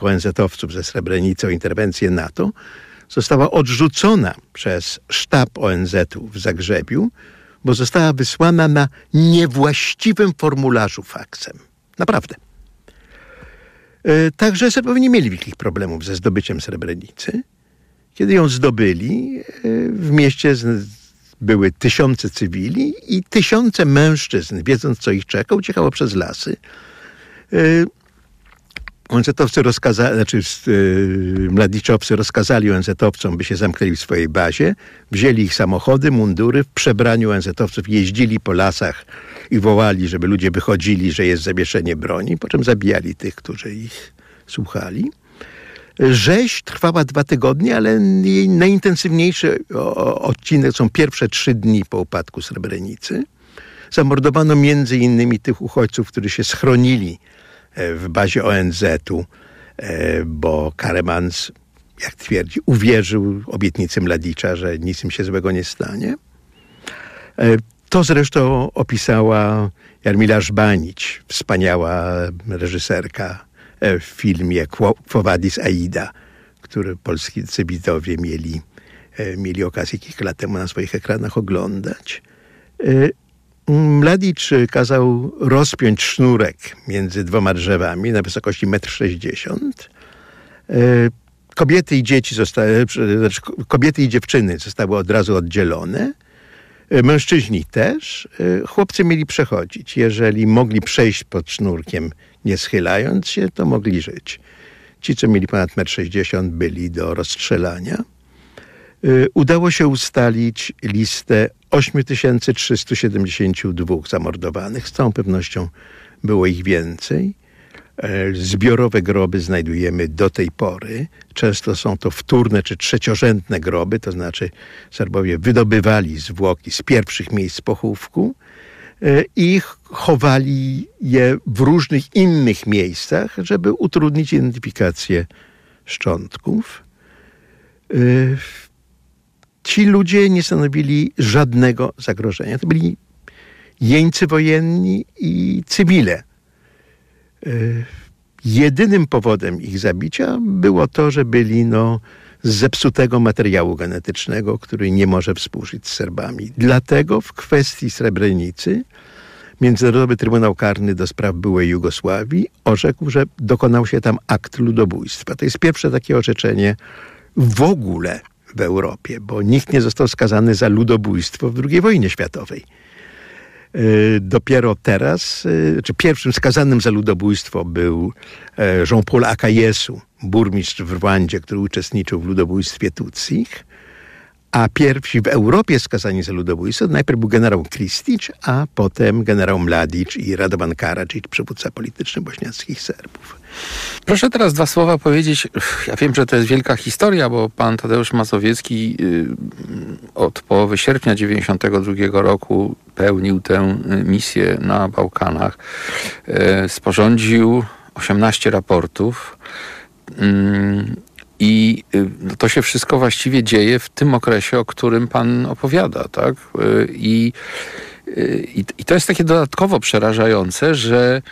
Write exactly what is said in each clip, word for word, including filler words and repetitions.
O N Z-owców ze Srebrenicy o interwencję NATO, została odrzucona przez sztab O N Z-u w Zagrzebiu, bo została wysłana na niewłaściwym formularzu faksem. Naprawdę. Także Serbowie nie mieli wielkich problemów ze zdobyciem Srebrenicy. Kiedy ją zdobyli, w mieście były tysiące cywili i tysiące mężczyzn, wiedząc co ich czeka, uciekało przez lasy. O N Z-owcy rozkazali, znaczy mladiczowcy rozkazali O N Z-owcom, by się zamknęli w swojej bazie, wzięli ich samochody, mundury, w przebraniu O N Z-owców jeździli po lasach i wołali, żeby ludzie wychodzili, że jest zawieszenie broni, po czym zabijali tych, którzy ich słuchali. Rzeź trwała dwa tygodnie, ale jej najintensywniejszy odcinek są pierwsze trzy dni po upadku Srebrenicy. Zamordowano między innymi tych uchodźców, którzy się schronili w bazie O N Z-u, bo Karemans, jak twierdzi, uwierzył obietnicy Mladicza, że nic im się złego nie stanie. To zresztą opisała Jarmila Żbanić, wspaniała reżyserka w filmie Quo Vadis Aida, który polscy widzowie mieli, mieli okazję kilka lat temu na swoich ekranach oglądać. Mladic kazał rozpiąć sznurek między dwoma drzewami na wysokości metr sześćdziesiąt. Kobiety i dzieci zostały, kobiety i dziewczyny zostały od razu oddzielone. Mężczyźni też. Chłopcy mieli przechodzić. Jeżeli mogli przejść pod sznurkiem, nie schylając się, to mogli żyć. Ci, co mieli ponad metr sześćdziesiąt, byli do rozstrzelania. Udało się ustalić listę osiem tysięcy trzysta siedemdziesiąt dwa zamordowanych. Z całą pewnością było ich więcej. Zbiorowe groby znajdujemy do tej pory. Często są to wtórne czy trzeciorzędne groby, to znaczy Serbowie wydobywali zwłoki z pierwszych miejsc pochówku i chowali je w różnych innych miejscach, żeby utrudnić identyfikację szczątków. Ci ludzie nie stanowili żadnego zagrożenia. To byli jeńcy wojenni i cywile. Jedynym powodem ich zabicia było to, że byli no, z zepsutego materiału genetycznego, który nie może współżyć z Serbami. Dlatego w kwestii Srebrenicy Międzynarodowy Trybunał Karny do spraw byłej Jugosławii orzekł, że dokonał się tam akt ludobójstwa. To jest pierwsze takie orzeczenie w ogóle w Europie, bo nikt nie został skazany za ludobójstwo w drugiej wojnie światowej. Dopiero teraz, czy pierwszym skazanym za ludobójstwo był Jean-Paul Akayesu, burmistrz w Rwandzie, który uczestniczył w ludobójstwie Tutsich, a pierwsi w Europie skazani za ludobójstwo najpierw był generał Kristić, a potem generał Mladic i Radovan Karadzic, przywódca polityczny bośniackich Serbów. Proszę teraz dwa słowa powiedzieć. Ja wiem, że to jest wielka historia, bo pan Tadeusz Mazowiecki od połowy sierpnia dziewięćdziesiątego drugiego roku pełnił tę misję na Bałkanach. Sporządził osiemnaście raportów i to się wszystko właściwie dzieje w tym okresie, o którym pan opowiada, tak? I, i, i to jest takie dodatkowo przerażające, że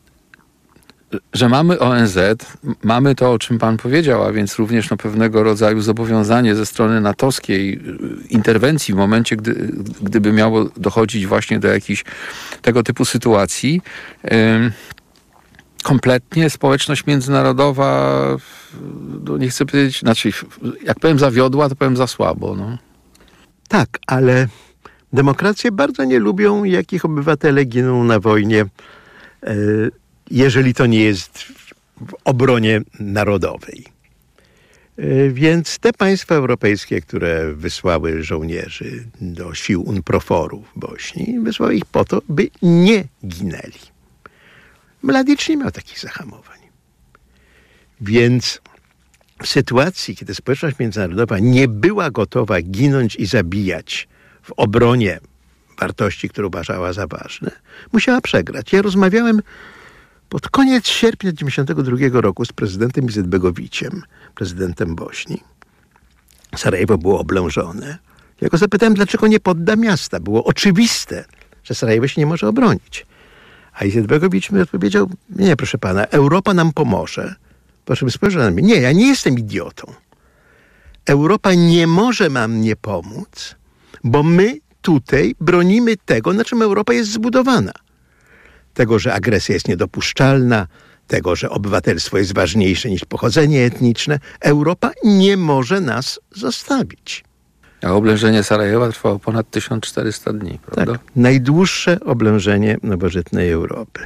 że mamy O N Z, mamy to, o czym pan powiedział, a więc również no, pewnego rodzaju zobowiązanie ze strony natowskiej interwencji w momencie, gdy, gdyby miało dochodzić właśnie do jakichś tego typu sytuacji. Ym, kompletnie społeczność międzynarodowa, no nie chcę powiedzieć, znaczy jak powiem zawiodła, to powiem za słabo. No. Tak, ale demokracje bardzo nie lubią, jak ich obywatele giną na wojnie, yy, jeżeli to nie jest w obronie narodowej. Więc te państwa europejskie, które wysłały żołnierzy do sił UNPROFOR-u w Bośni, wysłały ich po to, by nie ginęli. Mladic nie miał takich zahamowań. Więc w sytuacji, kiedy społeczność międzynarodowa nie była gotowa ginąć i zabijać w obronie wartości, które uważała za ważne, musiała przegrać. Ja rozmawiałem pod koniec sierpnia dziewięćdziesiątego drugiego roku z prezydentem Izetbegowiciem, prezydentem Bośni. Sarajewo było oblężone. Ja go zapytałem, dlaczego nie podda miasta. Było oczywiste, że Sarajewo się nie może obronić. A Izetbegowicz mi odpowiedział, nie, proszę pana, Europa nam pomoże, Po czym spojrzał na mnie. Nie, ja nie jestem idiotą. Europa nie może nam mnie pomóc, bo my tutaj bronimy tego, na czym Europa jest zbudowana. Tego, że agresja jest niedopuszczalna, tego, że obywatelstwo jest ważniejsze niż pochodzenie etniczne. Europa nie może nas zostawić. A oblężenie Sarajewa trwało ponad tysiąc czterysta dni, prawda? Tak, najdłuższe oblężenie nowożytnej Europy.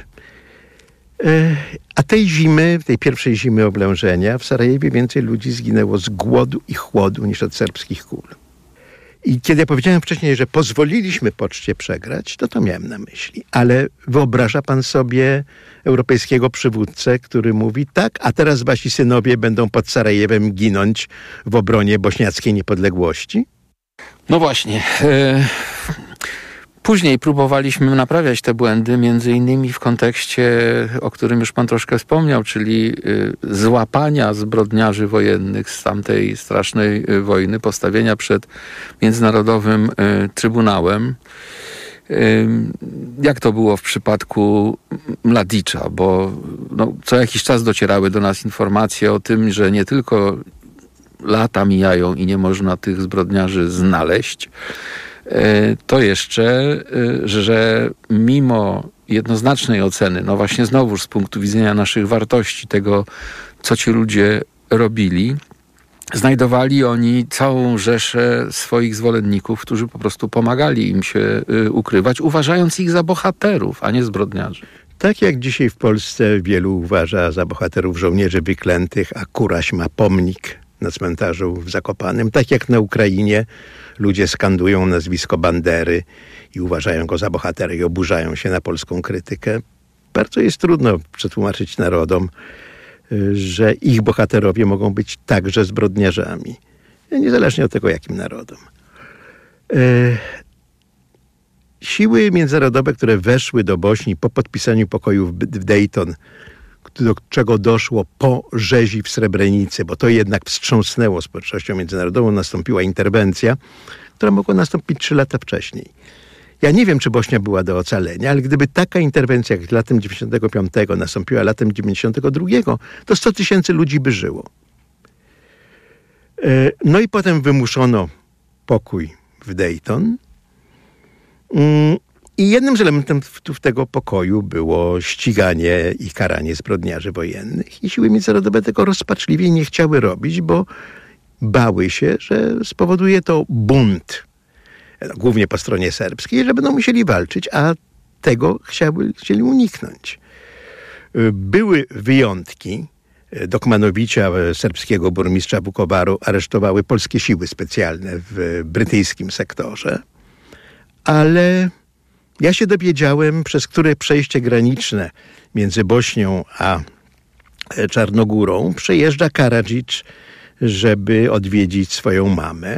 A tej zimy, tej pierwszej zimy oblężenia w Sarajewie więcej ludzi zginęło z głodu i chłodu niż od serbskich kul. I kiedy ja powiedziałem wcześniej, że pozwoliliśmy poczcie przegrać, to to miałem na myśli. Ale wyobraża pan sobie europejskiego przywódcę, który mówi tak, a teraz wasi synowie będą pod Sarajewem ginąć w obronie bośniackiej niepodległości? No właśnie. E... Później próbowaliśmy naprawiać te błędy, między innymi w kontekście, o którym już pan troszkę wspomniał, czyli złapania zbrodniarzy wojennych z tamtej strasznej wojny, postawienia przed Międzynarodowym Trybunałem. Jak to było w przypadku Mladicza, bo no, co jakiś czas docierały do nas informacje o tym, że nie tylko lata mijają i nie można tych zbrodniarzy znaleźć, to jeszcze, że mimo jednoznacznej oceny, no właśnie znowuż z punktu widzenia naszych wartości, tego, co ci ludzie robili, znajdowali oni całą rzeszę swoich zwolenników, którzy po prostu pomagali im się ukrywać, uważając ich za bohaterów, a nie zbrodniarzy. Tak jak dzisiaj w Polsce wielu uważa za bohaterów żołnierzy wyklętych, a Kuraś ma pomnik na cmentarzu w Zakopanem, tak jak na Ukrainie ludzie skandują nazwisko Bandery i uważają go za bohatera i oburzają się na polską krytykę. Bardzo jest trudno przetłumaczyć narodom, że ich bohaterowie mogą być także zbrodniarzami. Niezależnie od tego, jakim narodom. E, siły międzynarodowe, które weszły do Bośni po podpisaniu pokoju w Dayton, do czego doszło po rzezi w Srebrenicy, bo to jednak wstrząsnęło społecznością międzynarodową, nastąpiła interwencja, która mogła nastąpić trzy lata wcześniej. Ja nie wiem, czy Bośnia była do ocalenia, ale gdyby taka interwencja jak latem dziewięćdziesiątego piątego nastąpiła latem dziewięćdziesiątego drugiego, to sto tysięcy ludzi by żyło. No i potem wymuszono pokój w Dayton. I jednym z elementów tego pokoju było ściganie i karanie zbrodniarzy wojennych. I siły międzynarodowe tego rozpaczliwie nie chciały robić, bo bały się, że spowoduje to bunt, głównie po stronie serbskiej, że będą musieli walczyć, a tego chciały, chcieli uniknąć. Były wyjątki. Dokmanowicia, serbskiego burmistrza Vukovaru, aresztowały polskie siły specjalne w brytyjskim sektorze, ale ja się dowiedziałem, przez które przejście graniczne między Bośnią a Czarnogórą przejeżdża Karadžić, żeby odwiedzić swoją mamę.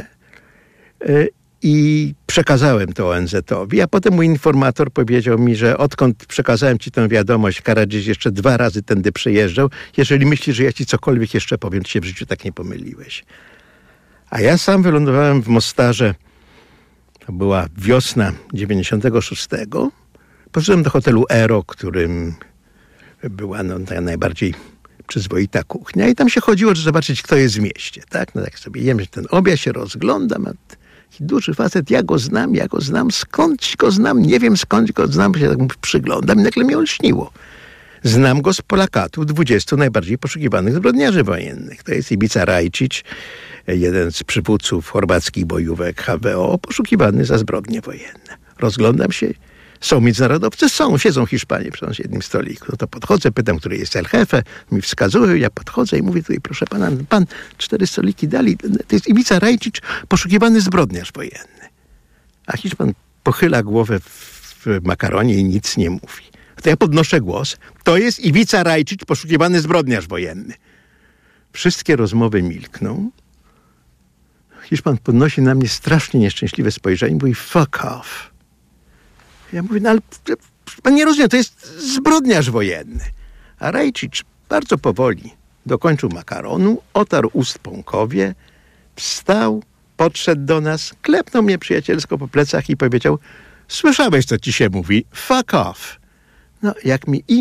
I przekazałem to O N Z-owi, a potem mój informator powiedział mi, że odkąd przekazałem ci tę wiadomość, Karadžić jeszcze dwa razy tędy przejeżdżał. Jeżeli myślisz, że ja ci cokolwiek jeszcze powiem, to się w życiu tak nie pomyliłeś. A ja sam wylądowałem w Mostarze. To była wiosna dziewięćdziesiątego szóstego. Poszedłem do hotelu Ero, którym była no, ta najbardziej przyzwoita kuchnia. I tam się chodziło, żeby zobaczyć, kto jest w mieście. Tak, no tak sobie jem ten obiad, się rozglądam. A taki duży facet, ja go znam, ja go znam. Skądś go znam? Nie wiem, skąd go znam. Się tak przyglądam i nagle mnie olśniło. Znam go z plakatów dwudziestu najbardziej poszukiwanych zbrodniarzy wojennych. To jest Ivica Rajčić, jeden z przywódców chorwackich bojówek H W O, poszukiwany za zbrodnie wojenne. Rozglądam się. Są międzynarodowcy? Są. Siedzą Hiszpanie przy jednym stoliku. No to podchodzę, pytam, który jest El Jefe. Mi wskazują, ja podchodzę i mówię tutaj, proszę pana, pan cztery stoliki dali. To jest Ivica Rajčić, poszukiwany zbrodniarz wojenny. A Hiszpan pochyla głowę w makaronie i nic nie mówi. To ja podnoszę głos. To jest Ivica Rajčić, poszukiwany zbrodniarz wojenny. Wszystkie rozmowy milkną. Hiszpan podnosi na mnie strasznie nieszczęśliwe spojrzenie i mówi fuck off. Ja mówię, no ale pan nie rozumie, to jest zbrodniarz wojenny. A Rajčić bardzo powoli dokończył makaronu, otarł ust pąkowie, wstał, podszedł do nas, klepnął mnie przyjacielsko po plecach i powiedział, słyszałeś, co ci się mówi? Fuck off. No, jak mi imp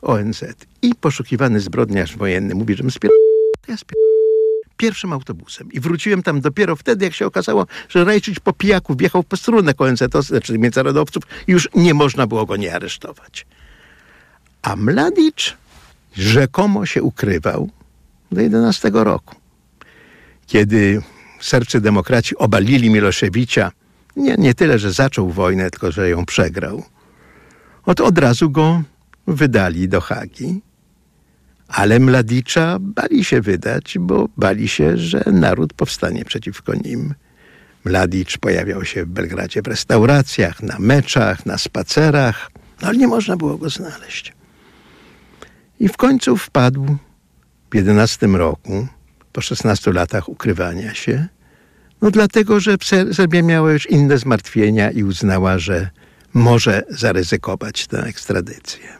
O N Z i poszukiwany zbrodniarz wojenny mówi, że spier... ja spier... pierwszym autobusem. I wróciłem tam dopiero wtedy, jak się okazało, że Rajczyć po pijaku wjechał w posterunek O N Z, znaczy międzynarodowców, i już nie można było go nie aresztować. A Mladić rzekomo się ukrywał do jedenastego roku. Kiedy serbscy demokraci obalili Miloševića, nie, nie tyle, że zaczął wojnę, tylko że ją przegrał, od, od razu go wydali do Hagi. Ale Mladicza bali się wydać, bo bali się, że naród powstanie przeciwko nim. Mladić pojawiał się w Belgradzie w restauracjach, na meczach, na spacerach, no ale nie można było go znaleźć. I w końcu wpadł w jedenastym roku, po szesnastu latach ukrywania się, no dlatego, że Serbia miała już inne zmartwienia i uznała, że może zaryzykować tę ekstradycję.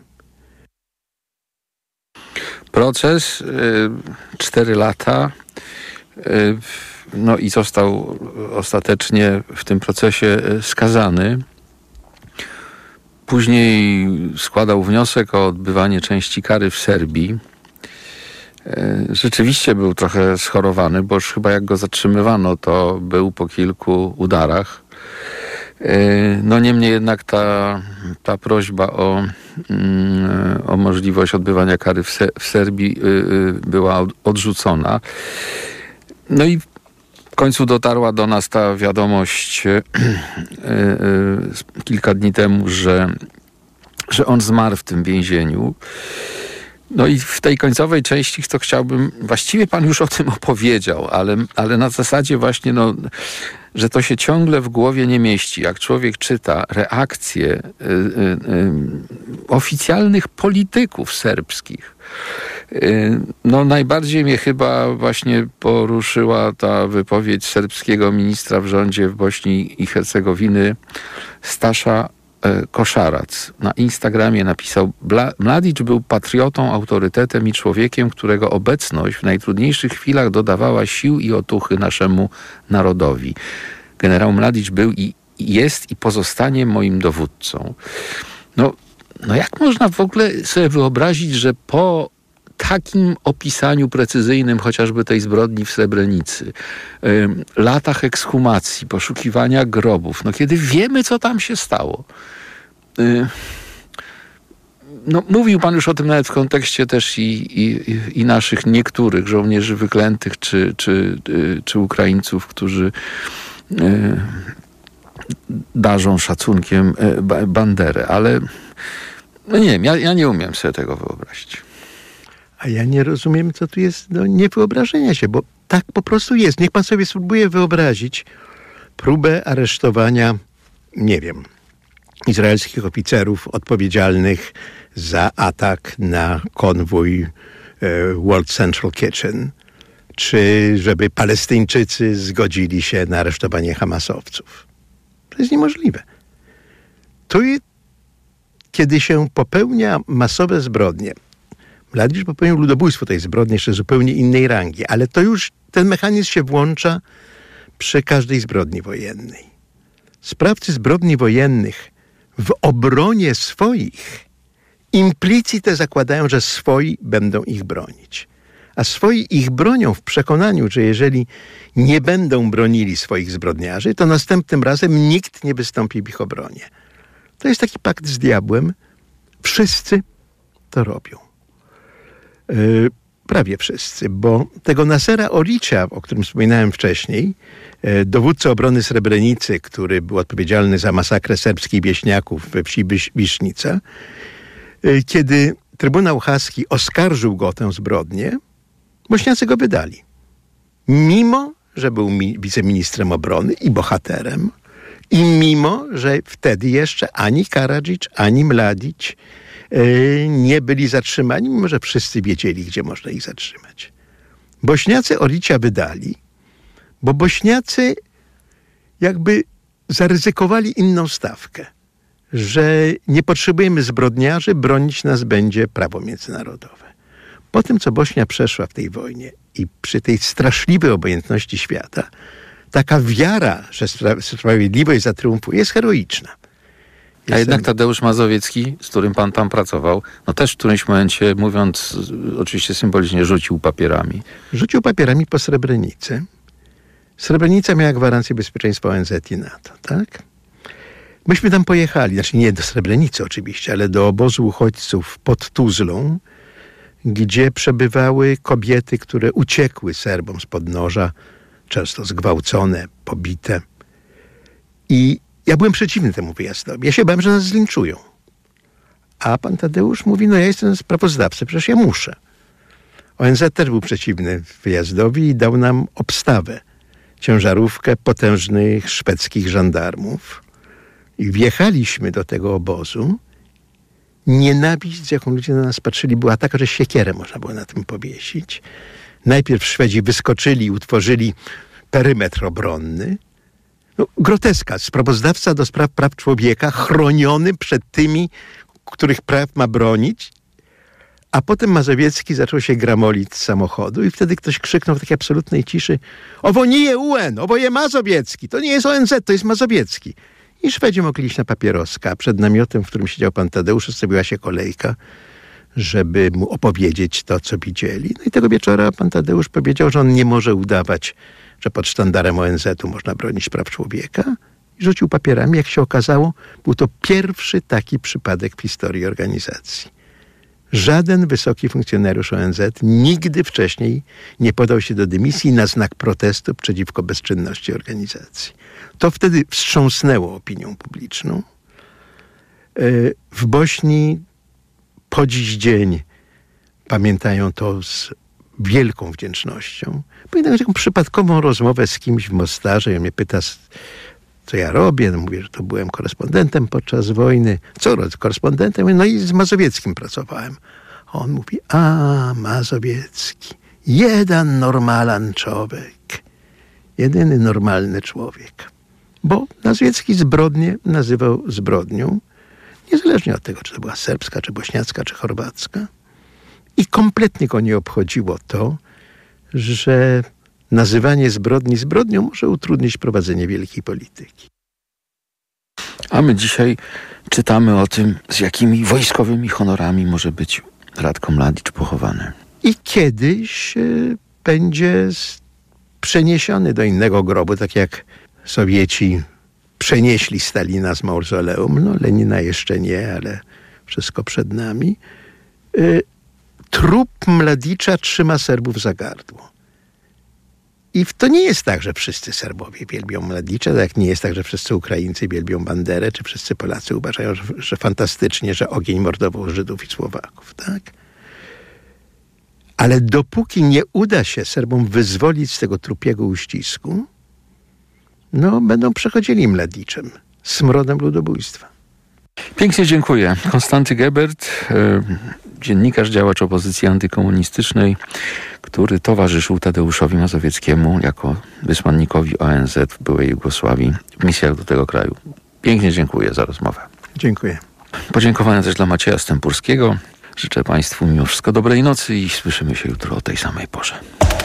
Proces, cztery lata, no i został ostatecznie w tym procesie skazany. Później składał wniosek o odbywanie części kary w Serbii. Rzeczywiście był trochę schorowany, bo już chyba jak go zatrzymywano, to był po kilku udarach. No niemniej jednak ta, ta prośba o, o możliwość odbywania kary w, Se- w Serbii była odrzucona. No i w końcu dotarła do nas ta wiadomość kilka dni temu, że, że on zmarł w tym więzieniu. No i w tej końcowej części to chciałbym, właściwie pan już o tym opowiedział, ale, ale na zasadzie właśnie, no, że to się ciągle w głowie nie mieści. Jak człowiek czyta reakcje y, y, y, oficjalnych polityków serbskich, y, no najbardziej mnie chyba właśnie poruszyła ta wypowiedź serbskiego ministra w rządzie w Bośni i Hercegowiny, Stasza Koszarac. Na Instagramie napisał: Mladić był patriotą, autorytetem i człowiekiem, którego obecność w najtrudniejszych chwilach dodawała sił i otuchy naszemu narodowi. Generał Mladić był i jest i pozostanie moim dowódcą. No, no jak można w ogóle sobie wyobrazić, że po takim opisaniu precyzyjnym chociażby tej zbrodni w Srebrenicy, y, latach ekshumacji, poszukiwania grobów, no kiedy wiemy, co tam się stało. Y, no, mówił pan już o tym nawet w kontekście też i, i, i naszych niektórych żołnierzy wyklętych, czy, czy, y, czy Ukraińców, którzy y, darzą szacunkiem y, Banderę, ale no nie wiem, ja, ja nie umiem sobie tego wyobrazić. A ja nie rozumiem, co tu jest do niewyobrażenia się, bo tak po prostu jest. Niech pan sobie spróbuje wyobrazić próbę aresztowania, nie wiem, izraelskich oficerów odpowiedzialnych za atak na konwój e, World Central Kitchen, czy żeby Palestyńczycy zgodzili się na aresztowanie hamasowców. To jest niemożliwe. To jest, kiedy się popełnia masowe zbrodnie, Mladić popełnił ludobójstwo, tej zbrodni jeszcze zupełnie innej rangi, ale to już ten mechanizm się włącza przy każdej zbrodni wojennej. Sprawcy zbrodni wojennych w obronie swoich implicite zakładają, że swoi będą ich bronić. A swoi ich bronią w przekonaniu, że jeżeli nie będą bronili swoich zbrodniarzy, to następnym razem nikt nie wystąpi w ich obronie. To jest taki pakt z diabłem. Wszyscy to robią. Yy, prawie wszyscy, bo tego Nasera Orića, o którym wspominałem wcześniej, yy, dowódca obrony Srebrenicy, który był odpowiedzialny za masakrę serbskich wieśniaków we wsi Wisznica, yy, kiedy Trybunał Haski oskarżył go o tę zbrodnię, Bośniacy go wydali. Mimo, że był mi- wiceministrem obrony i bohaterem, i mimo, że wtedy jeszcze ani Karadžić, ani Mladić nie byli zatrzymani, mimo że wszyscy wiedzieli, gdzie można ich zatrzymać. Bośniacy Orića wydali, bo Bośniacy jakby zaryzykowali inną stawkę, że nie potrzebujemy zbrodniarzy, bronić nas będzie prawo międzynarodowe. Po tym, co Bośnia przeszła w tej wojnie i przy tej straszliwej obojętności świata, taka wiara, że spra- sprawiedliwość zatriumfuje, jest heroiczna. Jestem... A jednak Tadeusz Mazowiecki, z którym pan tam pracował, no też w którymś momencie, mówiąc oczywiście symbolicznie, rzucił papierami. Rzucił papierami po Srebrenicy. Srebrenica miała gwarancję bezpieczeństwa O N Z i NATO, tak? Myśmy tam pojechali, znaczy nie do Srebrenicy oczywiście, ale do obozu uchodźców pod Tuzlą, gdzie przebywały kobiety, które uciekły Serbom spod noża, często zgwałcone, pobite. I ja byłem przeciwny temu wyjazdowi. Ja się bałem, że nas zlinczują. A pan Tadeusz mówi, no ja jestem sprawozdawcą, przecież ja muszę. O N Z też był przeciwny wyjazdowi i dał nam obstawę. Ciężarówkę potężnych szwedzkich żandarmów. I wjechaliśmy do tego obozu. Nienawiść, z jaką ludzie na nas patrzyli, była taka, że siekierę można było na tym powiesić. Najpierw Szwedzi wyskoczyli i utworzyli perymetr obronny. No, groteska. Sprawozdawca do spraw praw człowieka chroniony przed tymi, których praw ma bronić. A potem Mazowiecki zaczął się gramolić z samochodu i wtedy ktoś krzyknął w takiej absolutnej ciszy: owo nie je U N, owo je Mazowiecki. To nie jest O N Z, to jest Mazowiecki. I Szwedzi mogli iść na papieroska. Przed namiotem, w którym siedział pan Tadeusz, ustawiła się kolejka, żeby mu opowiedzieć to, co widzieli. No i tego wieczora pan Tadeusz powiedział, że on nie może udawać, że pod sztandarem O N Z u można bronić praw człowieka. I rzucił papierami. Jak się okazało, był to pierwszy taki przypadek w historii organizacji. Żaden wysoki funkcjonariusz O N Z nigdy wcześniej nie podał się do dymisji na znak protestu przeciwko bezczynności organizacji. To wtedy wstrząsnęło opinią publiczną. W Bośni po dziś dzień pamiętają to z wielką wdzięcznością. Pamiętam taką przypadkową rozmowę z kimś w Mostarze i on mnie pyta, co ja robię. No mówię, że to byłem korespondentem podczas wojny. Co robię? Korespondentem? No i z Mazowieckim pracowałem. A on mówi, a Mazowiecki, jeden normalny człowiek. Jedyny normalny człowiek. Bo Mazowiecki zbrodnię nazywał zbrodnią, niezależnie od tego, czy to była serbska, czy bośniacka, czy chorwacka. I kompletnie go nie obchodziło to, że nazywanie zbrodni zbrodnią może utrudnić prowadzenie wielkiej polityki. A my dzisiaj czytamy o tym, z jakimi wojskowymi honorami może być Ratko Mladić pochowany. I kiedyś y, będzie z, przeniesiony do innego grobu, tak jak Sowieci przenieśli Stalina z mauzoleum. No Lenina jeszcze nie, ale wszystko przed nami. Y, trup Mladicza trzyma Serbów za gardło. I to nie jest tak, że wszyscy Serbowie wielbią Mladicza, tak jak nie jest tak, że wszyscy Ukraińcy wielbią Banderę, czy wszyscy Polacy uważają, że, że fantastycznie, że ogień mordował Żydów i Słowaków, tak? Ale dopóki nie uda się Serbom wyzwolić z tego trupiego uścisku, no będą przechodzili Mladiczem, smrodem ludobójstwa. Pięknie dziękuję. Konstanty Gebert, e, dziennikarz, działacz opozycji antykomunistycznej, który towarzyszył Tadeuszowi Mazowieckiemu jako wysłannikowi O N Z w byłej Jugosławii w misjach do tego kraju. Pięknie dziękuję za rozmowę. Dziękuję. Podziękowania też dla Macieja Stępurskiego. Życzę Państwu mimo wszystko dobrej nocy i słyszymy się jutro o tej samej porze.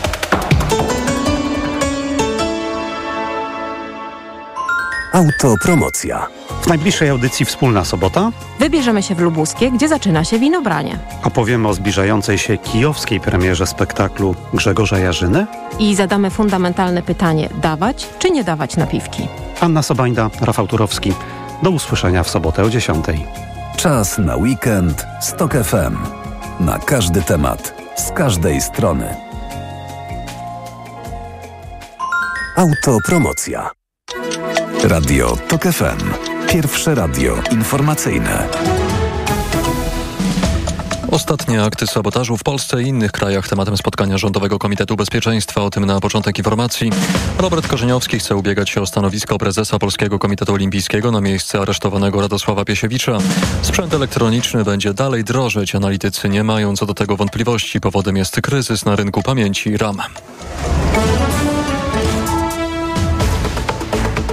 Autopromocja. W najbliższej audycji Wspólna Sobota wybierzemy się w Lubuskie, gdzie zaczyna się winobranie. Opowiemy o zbliżającej się kijowskiej premierze spektaklu Grzegorza Jarzyny i zadamy fundamentalne pytanie: dawać czy nie dawać napiwki? Anna Sobańda, Rafał Turowski. Do usłyszenia w sobotę o dziesiątej. Czas na weekend z Tok F M. Na każdy temat, z każdej strony. Autopromocja. Radio Tok F M. Pierwsze radio informacyjne. Ostatnie akty sabotażu w Polsce i innych krajach tematem spotkania Rządowego Komitetu Bezpieczeństwa. O tym na początek informacji. Robert Korzeniowski chce ubiegać się o stanowisko prezesa Polskiego Komitetu Olimpijskiego na miejsce aresztowanego Radosława Piesiewicza. Sprzęt elektroniczny będzie dalej drożeć. Analitycy nie mają co do tego wątpliwości. Powodem jest kryzys na rynku pamięci RAM.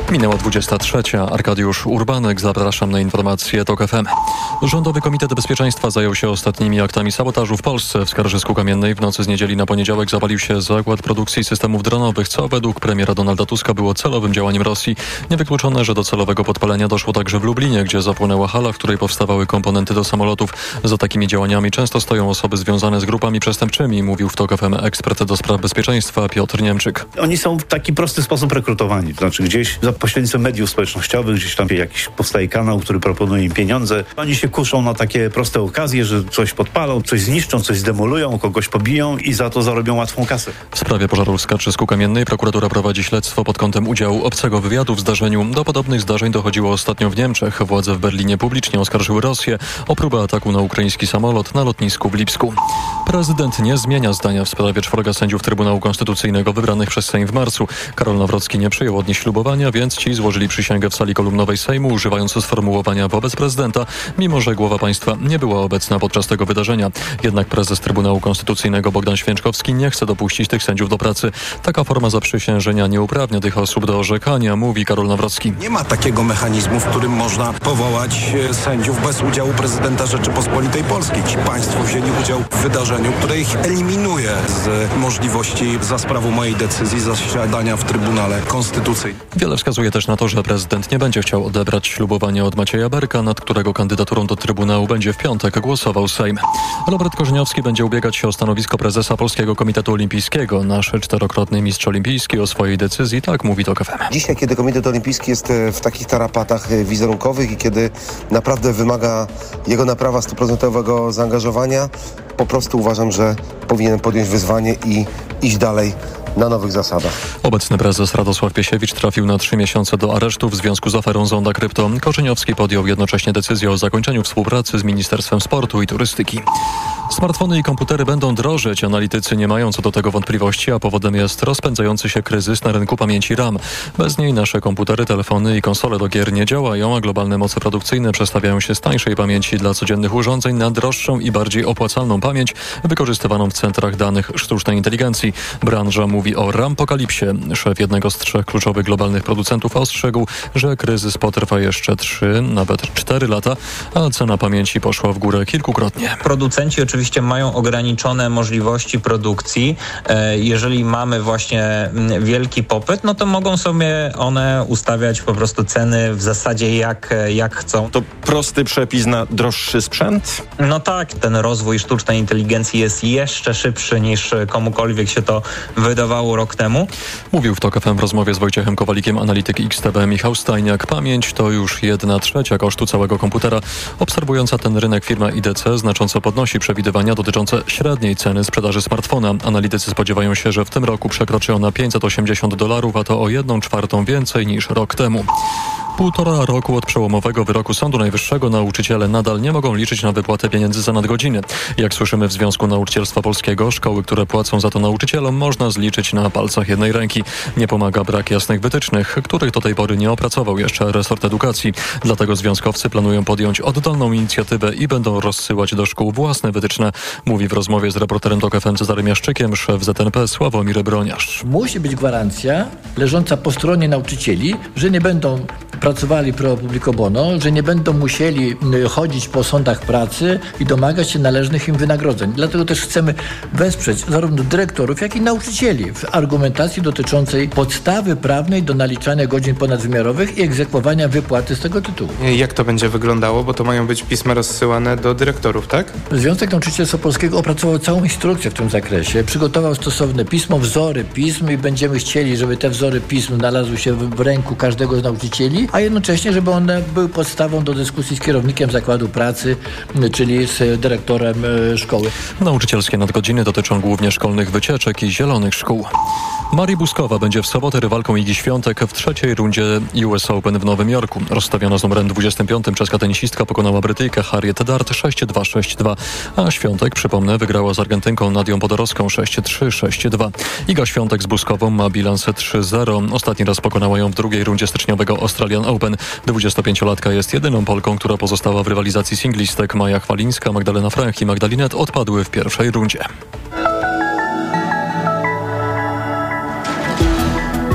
Minęła dwudziesta trzecia. Arkadiusz Urbanek, zapraszam na informacje TOK F M. Rządowy Komitet Bezpieczeństwa zajął się ostatnimi aktami sabotażu w Polsce. W Skarżysku Kamiennej w nocy z niedzieli na poniedziałek zapalił się zakład produkcji systemów dronowych, co według premiera Donalda Tuska było celowym działaniem Rosji. Niewykluczone, że do celowego podpalenia doszło także w Lublinie, gdzie zapłonęła hala, w której powstawały komponenty do samolotów. Za takimi działaniami często stoją osoby związane z grupami przestępczymi, mówił w TOK F M ekspert do spraw bezpieczeństwa Piotr Niemczyk. Oni są w taki prosty sposób rekrutowani, to znaczy gdzieś za pośrednictwem mediów społecznościowych, gdzieś tam jakiś powstaje kanał, który proponuje im pieniądze. Oni się kuszą na takie proste okazje, że coś podpalą, coś zniszczą, coś zdemolują, kogoś pobiją i za to zarobią łatwą kasę. W sprawie pożaru w Skarżysku Kamiennej prokuratura prowadzi śledztwo pod kątem udziału obcego wywiadu w zdarzeniu. Do podobnych zdarzeń dochodziło ostatnio w Niemczech. Władze w Berlinie publicznie oskarżyły Rosję o próbę ataku na ukraiński samolot na lotnisku w Lipsku. Prezydent nie zmienia zdania w sprawie czworga sędziów Trybunału Konstytucyjnego wybranych przez Sejm w marcu. Karol Nawrocki nie przyjął od nich ślubowania, więc ci złożyli przysięgę w sali kolumnowej Sejmu, używając sformułowania wobec prezydenta, mimo że głowa państwa nie była obecna podczas tego wydarzenia. Jednak prezes Trybunału Konstytucyjnego Bogdan Święczkowski nie chce dopuścić tych sędziów do pracy. Taka forma zaprzysiężenia nie uprawnia tych osób do orzekania, mówi Karol Nawrocki. Nie ma takiego mechanizmu, w którym można powołać sędziów bez udziału prezydenta Rzeczypospolitej Polskiej. Ci państwo wzięli udział w wydarzeniu, które ich eliminuje z możliwości za sprawą mojej decyzji zasiadania w Trybunale Konstytucyjnym. Wiele wskazuje też na to, że prezydent nie będzie chciał odebrać ślubowania od Macieja Berka, nad którego kandydaturą do Trybunału będzie w piątek głosował Sejm. Robert Korzeniowski będzie ubiegać się o stanowisko prezesa Polskiego Komitetu Olimpijskiego. Nasz czterokrotny mistrz olimpijski o swojej decyzji, tak mówi TOK F M. Dzisiaj, kiedy Komitet Olimpijski jest w takich tarapatach wizerunkowych i kiedy naprawdę wymaga jego naprawa stuprocentowego zaangażowania, po prostu uważam, że powinien podjąć wyzwanie i iść dalej na nowych zasadach. Obecny prezes Radosław Piesiewicz trafił na trzy miesiące do aresztu w związku z aferą Zonda Krypto. Korzeniowski podjął jednocześnie decyzję o zakończeniu współpracy z Ministerstwem Sportu i Turystyki. Smartfony i komputery będą drożeć. Analitycy nie mają co do tego wątpliwości, a powodem jest rozpędzający się kryzys na rynku pamięci RAM. Bez niej nasze komputery, telefony i konsole do gier nie działają, a globalne moce produkcyjne przestawiają się z tańszej pamięci dla codziennych urządzeń na droższą i bardziej opłacalną pamięć wykorzystywaną w centrach danych sztucznej inteligencji. Branża mówi o rampokalipsie. Szef jednego z trzech kluczowych globalnych producentów ostrzegł, że kryzys potrwa jeszcze trzy, nawet cztery lata, a cena pamięci poszła w górę kilkukrotnie. Producenci oczywiście mają ograniczone możliwości produkcji. Jeżeli mamy właśnie wielki popyt, no to mogą sobie one ustawiać po prostu ceny w zasadzie jak, jak chcą. To prosty przepis na droższy sprzęt? No tak, ten rozwój sztucznej inteligencji jest jeszcze szybszy niż komukolwiek się to wydawało rok temu. Mówił w TOK F M w rozmowie z Wojciechem Kowalikiem analityk X T B Michał Stajniak. Pamięć to już jedna trzecia kosztu całego komputera. Obserwująca ten rynek firma I D C znacząco podnosi przewidywania dotyczące średniej ceny sprzedaży smartfona. Analitycy spodziewają się, że w tym roku przekroczy ona pięćset osiemdziesiąt dolarów, a to o jedną czwartą więcej niż rok temu. Półtora roku od przełomowego wyroku Sądu Najwyższego nauczyciele nadal nie mogą liczyć na wypłatę pieniędzy za nadgodziny. Jak słyszymy w Związku Nauczycielstwa Polskiego, szkoły, które płacą za to nauczycielom, można zliczyć na palcach jednej ręki. Nie pomaga brak jasnych wytycznych, których do tej pory nie opracował jeszcze resort edukacji. Dlatego związkowcy planują podjąć oddolną inicjatywę i będą rozsyłać do szkół własne wytyczne, mówi w rozmowie z reporterem TOK F M Cezarym Jaszczykiem szef Z N P Sławomir Broniarz. Musi być gwarancja leżąca po stronie nauczycieli, że nie będą pracowali pro publico bono, że nie będą musieli chodzić po sądach pracy i domagać się należnych im wynagrodzeń. Dlatego też chcemy wesprzeć zarówno dyrektorów, jak i nauczycieli w argumentacji dotyczącej podstawy prawnej do naliczania godzin ponadwymiarowych i egzekwowania wypłaty z tego tytułu. Jak to będzie wyglądało? Bo to mają być pisma rozsyłane do dyrektorów, tak? Związek Nauczycielstwa Polskiego opracował całą instrukcję w tym zakresie. Przygotował stosowne pismo, wzory pism i będziemy chcieli, żeby te wzory pism znalazły się w ręku każdego z nauczycieli, a jednocześnie, żeby one były podstawą do dyskusji z kierownikiem zakładu pracy, czyli z dyrektorem szkoły. Nauczycielskie nadgodziny dotyczą głównie szkolnych wycieczek i zielonych szkół. Marii Buskowa będzie w sobotę rywalką Igi Świątek w trzeciej rundzie U S Open w Nowym Jorku. Rozstawiona z numerem dwudziestym piątym czeska tenisistka pokonała Brytyjkę Harriet Dart sześć dwa sześć dwa, a Świątek, przypomnę, wygrała z Argentynką Nadią Podorowską sześć trzy sześć dwa. Iga Świątek z Buskową ma bilans trzy zero. Ostatni raz pokonała ją w drugiej rundzie styczniowego Australian Open. dwudziestopięciolatka jest jedyną Polką, która pozostała w rywalizacji singlistek. Maja Chwalińska, Magdalena Frank i Magdalinet odpadły w pierwszej rundzie. W piątek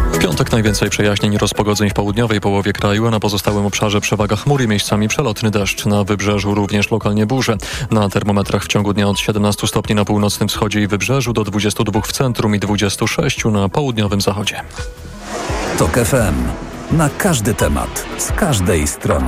czwartek najwięcej przejaśnień i rozpogodzeń w południowej połowie kraju, a na pozostałym obszarze przewaga chmur i miejscami przelotny deszcz. Na wybrzeżu również lokalnie burze. Na termometrach w ciągu dnia od siedemnastu stopni na północnym wschodzie i wybrzeżu do dwudziestu dwóch w centrum i dwudziestu sześciu na południowym zachodzie. TOK F M. Na każdy temat, z każdej strony.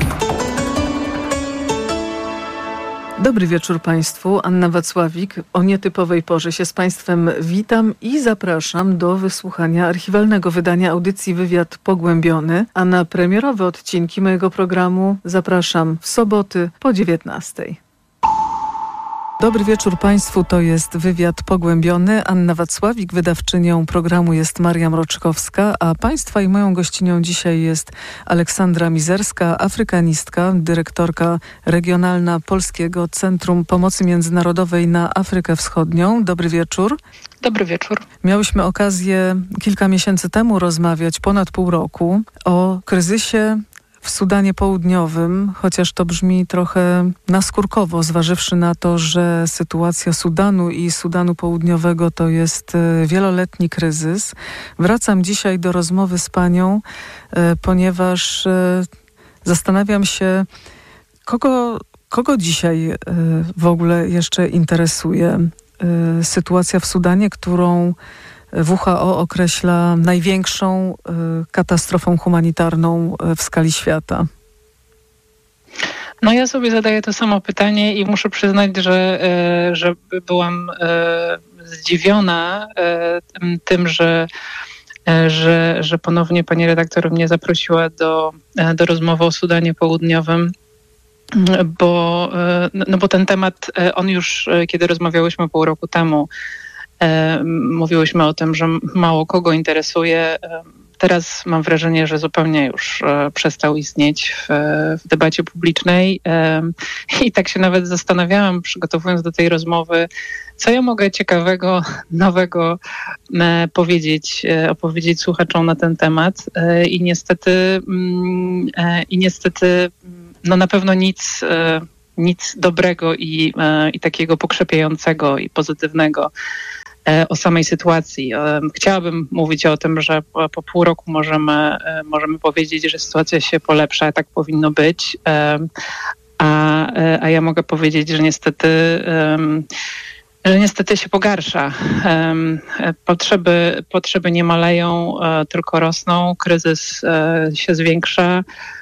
Dobry wieczór Państwu. Anna Wacławik. O nietypowej porze się z Państwem witam i zapraszam do wysłuchania archiwalnego wydania audycji Wywiad Pogłębiony, a na premierowe odcinki mojego programu zapraszam w soboty po dziewiętnastej. Dobry wieczór Państwu, to jest Wywiad Pogłębiony. Anna Wacławik, wydawczynią programu jest Maria Mroczkowska, a Państwa i moją gościnią dzisiaj jest Aleksandra Mizerska, afrykanistka, dyrektorka regionalna Polskiego Centrum Pomocy Międzynarodowej na Afrykę Wschodnią. Dobry wieczór. Dobry wieczór. Miałyśmy okazję kilka miesięcy temu rozmawiać, ponad pół roku, o kryzysie w Sudanie Południowym, chociaż to brzmi trochę naskórkowo, zważywszy na to, że sytuacja Sudanu i Sudanu Południowego to jest wieloletni kryzys. Wracam dzisiaj do rozmowy z panią, ponieważ zastanawiam się, kogo, kogo dzisiaj w ogóle jeszcze interesuje sytuacja w Sudanie, którą W H O określa największą y, katastrofą humanitarną w skali świata. No ja sobie zadaję to samo pytanie i muszę przyznać, że, y, że byłam y, zdziwiona y, tym, że, y, że, że ponownie pani redaktor mnie zaprosiła do, y, do rozmowy o Sudanie Południowym. Bo, y, no bo ten temat, y, on już, y, kiedy rozmawiałyśmy pół roku temu, mówiłyśmy o tym, że mało kogo interesuje. Teraz mam wrażenie, że zupełnie już przestał istnieć w, w debacie publicznej i tak się nawet zastanawiałam, przygotowując do tej rozmowy, co ja mogę ciekawego, nowego powiedzieć, opowiedzieć słuchaczom na ten temat i niestety i niestety no na pewno nic nic dobrego i, i takiego pokrzepiającego i pozytywnego o samej sytuacji. Chciałabym mówić o tym, że po, po pół roku możemy, możemy powiedzieć, że sytuacja się polepsza, tak powinno być, a, a ja mogę powiedzieć, że niestety że niestety się pogarsza. Potrzeby, potrzeby nie maleją, tylko rosną, kryzys się zwiększa.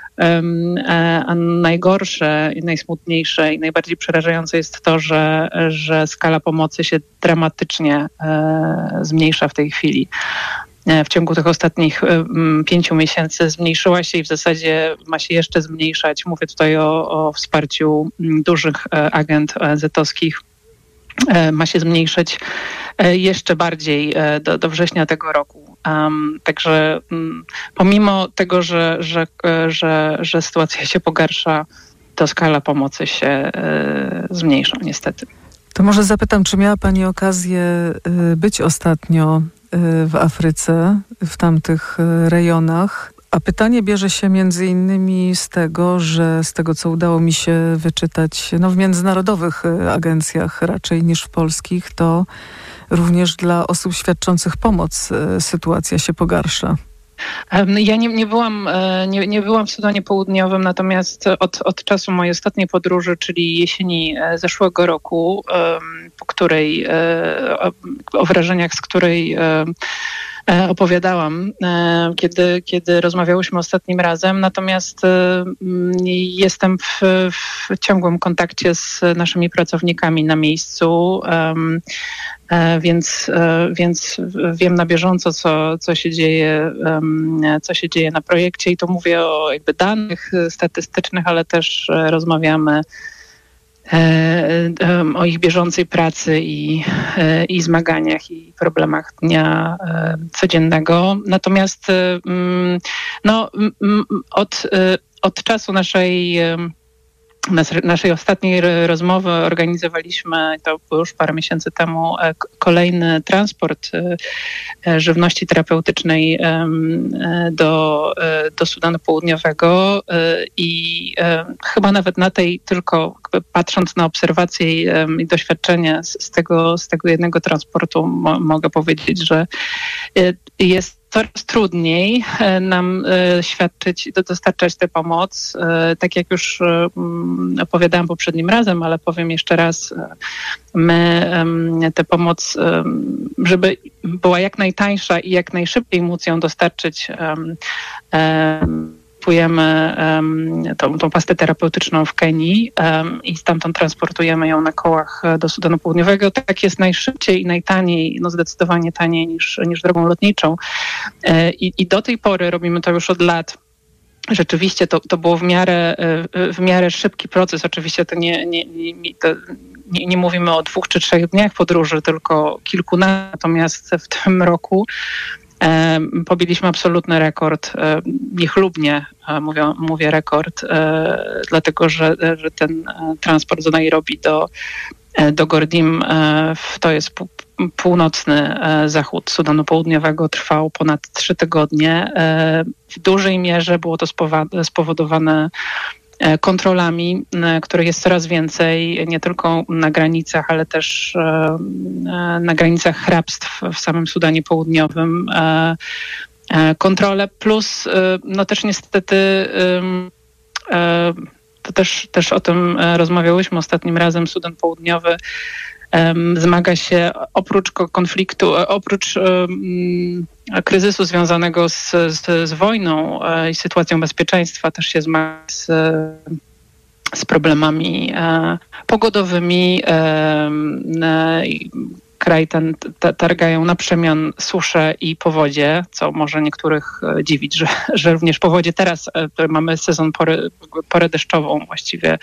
A najgorsze, najsmutniejsze i najbardziej przerażające jest to, że, że skala pomocy się dramatycznie zmniejsza w tej chwili. W ciągu tych ostatnich pięciu miesięcy zmniejszyła się i w zasadzie ma się jeszcze zmniejszać. Mówię tutaj o, o wsparciu dużych agent O N Z-owskich. Ma się zmniejszyć jeszcze bardziej do, do września tego roku. Um, także um, pomimo tego, że, że, że, że sytuacja się pogarsza, to skala pomocy się e, zmniejsza niestety. To może zapytam, czy miała pani okazję y, być ostatnio y, w Afryce, w tamtych y, rejonach? A pytanie bierze się między innymi z tego, że z tego, co udało mi się wyczytać no, w międzynarodowych y, agencjach raczej niż w polskich, to również dla osób świadczących pomoc y, sytuacja się pogarsza. Ja nie, nie, byłam, nie, nie byłam w Sudanie Południowym, natomiast od, od czasu mojej ostatniej podróży, czyli jesieni zeszłego roku, po której, o wrażeniach, z której opowiadałam, kiedy, kiedy rozmawiałyśmy ostatnim razem. Natomiast jestem w, w ciągłym kontakcie z naszymi pracownikami na miejscu, więc, więc wiem na bieżąco, co, co się dzieje, co się dzieje na projekcie i to mówię o jakby danych statystycznych, ale też rozmawiamy o ich bieżącej pracy i, i zmaganiach i problemach dnia codziennego. Natomiast no, od, od czasu naszej naszej ostatniej rozmowy organizowaliśmy, to było już parę miesięcy temu, kolejny transport żywności terapeutycznej do, do Sudanu Południowego i chyba nawet na tej, tylko patrząc na obserwacje i doświadczenie z tego, z tego jednego transportu, mo, mogę powiedzieć, że jest coraz trudniej nam świadczyć, dostarczać tę pomoc. Tak jak już opowiadałam poprzednim razem, ale powiem jeszcze raz, my tę pomoc, żeby była jak najtańsza i jak najszybciej móc ją dostarczyć, kupujemy um, tą, tą pastę terapeutyczną w Kenii um, i stamtąd transportujemy ją na kołach do Sudanu Południowego. Tak jest najszybciej i najtaniej, no zdecydowanie taniej niż, niż drogą lotniczą. E, i, I do tej pory robimy to już od lat. Rzeczywiście to, to było w miarę, w miarę szybki proces. Oczywiście to nie, nie, nie, to nie, nie mówimy o dwóch czy trzech dniach podróży, tylko kilku. Natomiast w tym roku E, pobiliśmy absolutny rekord, e, niechlubnie e, mówię, mówię rekord, e, dlatego że, że ten e, transport z Nairobi do, e, do Gordim, e, to jest pół, północny e, zachód Sudanu Południowego, trwał ponad trzy tygodnie. E, w dużej mierze było to spowa- spowodowane kontrolami, których jest coraz więcej, nie tylko na granicach, ale też na granicach hrabstw w samym Sudanie Południowym. Kontrole plus, no też niestety, to też, też o tym rozmawiałyśmy ostatnim razem, Sudan Południowy zmaga się oprócz konfliktu, oprócz um, kryzysu związanego z, z, z wojną e, i sytuacją bezpieczeństwa, też się zmaga z, z problemami e, pogodowymi. E, e, kraj ten t- targają na przemian susze i powodzie, co może niektórych e, dziwić, że, że również powodzie teraz e, mamy sezon pory, porę deszczową właściwie.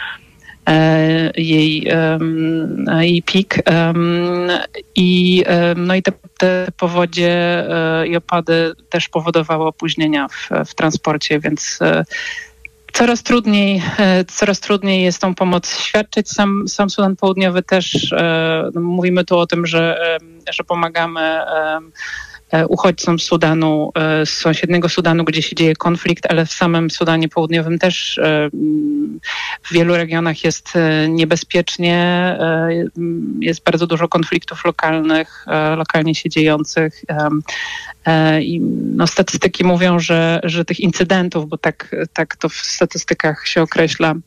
Jej, jej pik i, no i te, te powodzie i opady też powodowały opóźnienia w, w transporcie, więc coraz trudniej, coraz trudniej jest tą pomoc świadczyć. Sam, sam Sudan Południowy też, no mówimy tu o tym, że, że pomagamy uchodźcom z Sudanu, z sąsiedniego Sudanu, gdzie się dzieje konflikt, ale w samym Sudanie Południowym też w wielu regionach jest niebezpiecznie, jest bardzo dużo konfliktów lokalnych, lokalnie się dziejących i no, statystyki mówią, że, że tych incydentów, bo tak, tak to w statystykach się określa,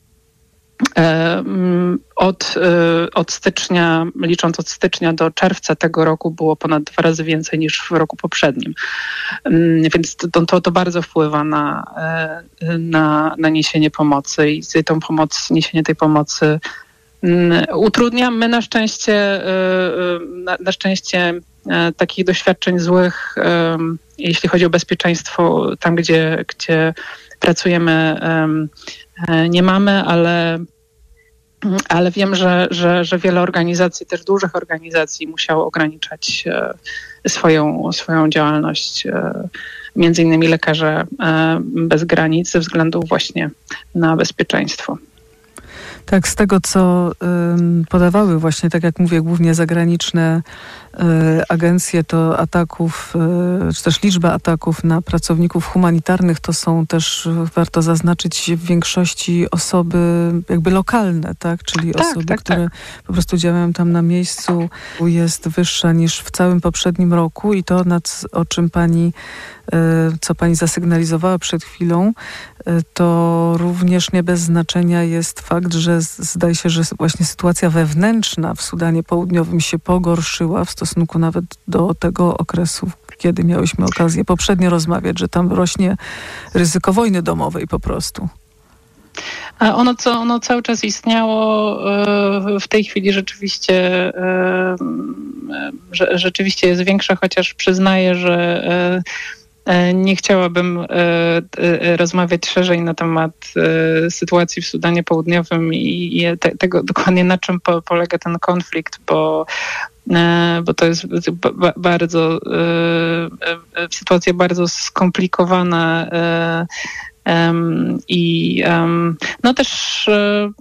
Od, od stycznia, licząc od stycznia do czerwca tego roku było ponad dwa razy więcej niż w roku poprzednim. Więc to, to, to bardzo wpływa na, na, na niesienie pomocy i tą pomoc, niesienie tej pomocy utrudnia. My na szczęście, na, na szczęście takich doświadczeń złych, jeśli chodzi o bezpieczeństwo, tam gdzie, gdzie pracujemy, nie mamy, ale, ale wiem, że, że, że wiele organizacji, też dużych organizacji musiało ograniczać swoją, swoją działalność. Między innymi Lekarze Bez Granic ze względu właśnie na bezpieczeństwo. Tak, z tego, co y, podawały właśnie, tak jak mówię, głównie zagraniczne y, agencje, to ataków, y, czy też liczba ataków na pracowników humanitarnych to są też, y, warto zaznaczyć, w większości osoby jakby lokalne, tak? Czyli tak, osoby, tak, które tak. po prostu działają tam na miejscu, jest wyższa niż w całym poprzednim roku i to, nad, o czym pani co pani zasygnalizowała przed chwilą, to również nie bez znaczenia jest fakt, że zdaje się, że właśnie sytuacja wewnętrzna w Sudanie Południowym się pogorszyła w stosunku nawet do tego okresu, kiedy miałyśmy okazję poprzednio rozmawiać, że tam rośnie ryzyko wojny domowej po prostu. A ono, co, ono cały czas istniało, w tej chwili rzeczywiście, że, rzeczywiście jest większe, chociaż przyznaję, że nie chciałabym rozmawiać szerzej na temat sytuacji w Sudanie Południowym i te, tego dokładnie na czym po, polega ten konflikt, bo, bo to jest bardzo sytuacja bardzo skomplikowana i no też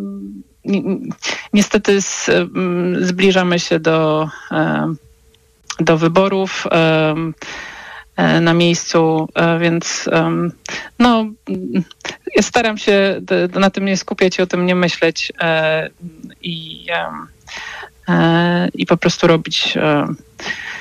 niestety zbliżamy się do, do wyborów na miejscu, więc no, ja staram się na tym nie skupiać i o tym nie myśleć i, i po prostu robić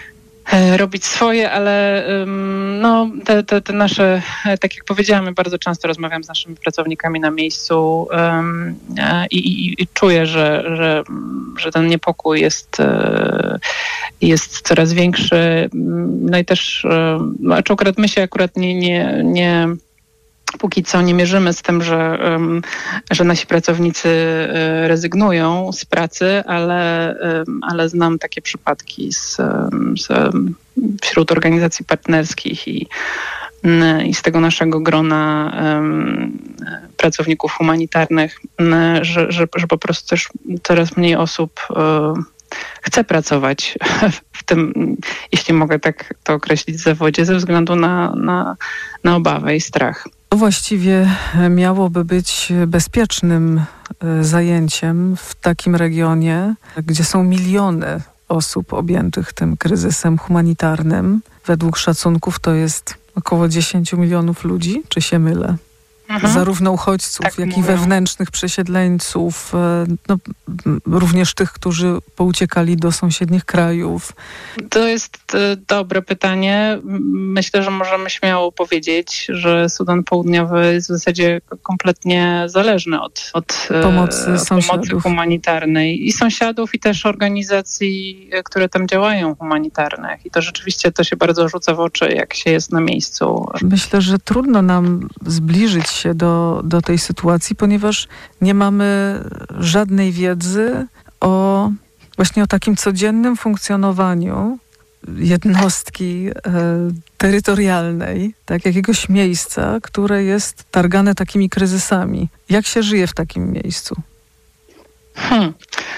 robić swoje, ale no, te, te, te nasze, tak jak powiedziałam, bardzo często rozmawiam z naszymi pracownikami na miejscu um, i, i, i czuję, że, że, że ten niepokój jest, jest coraz większy. No i też, znaczy akurat my się akurat nie, nie, nie póki co nie mierzymy z tym, że, że nasi pracownicy rezygnują z pracy, ale, ale znam takie przypadki z, z, wśród organizacji partnerskich i, i z tego naszego grona pracowników humanitarnych, że, że, że po prostu też coraz mniej osób chce pracować w tym, jeśli mogę tak to określić, zawodzie, ze względu na, na, na obawę i strach. To właściwie miałoby być bezpiecznym zajęciem w takim regionie, gdzie są miliony osób objętych tym kryzysem humanitarnym. Według szacunków to jest około dziesięć milionów ludzi, czy się mylę? Mhm. Zarówno uchodźców, tak jak mówią. I wewnętrznych przesiedleńców, no, również tych, którzy pouciekali do sąsiednich krajów. To jest dobre pytanie. Myślę, że możemy śmiało powiedzieć, że Sudan Południowy jest w zasadzie kompletnie zależny od, od pomocy, od pomocy humanitarnej i sąsiadów, i też organizacji, które tam działają, humanitarnych. I to rzeczywiście to się bardzo rzuca w oczy, jak się jest na miejscu. Myślę, że trudno nam zbliżyć się do, do tej sytuacji, ponieważ nie mamy żadnej wiedzy o właśnie o takim codziennym funkcjonowaniu jednostki e, terytorialnej, tak, jakiegoś miejsca, które jest targane takimi kryzysami. Jak się żyje w takim miejscu? Hmm.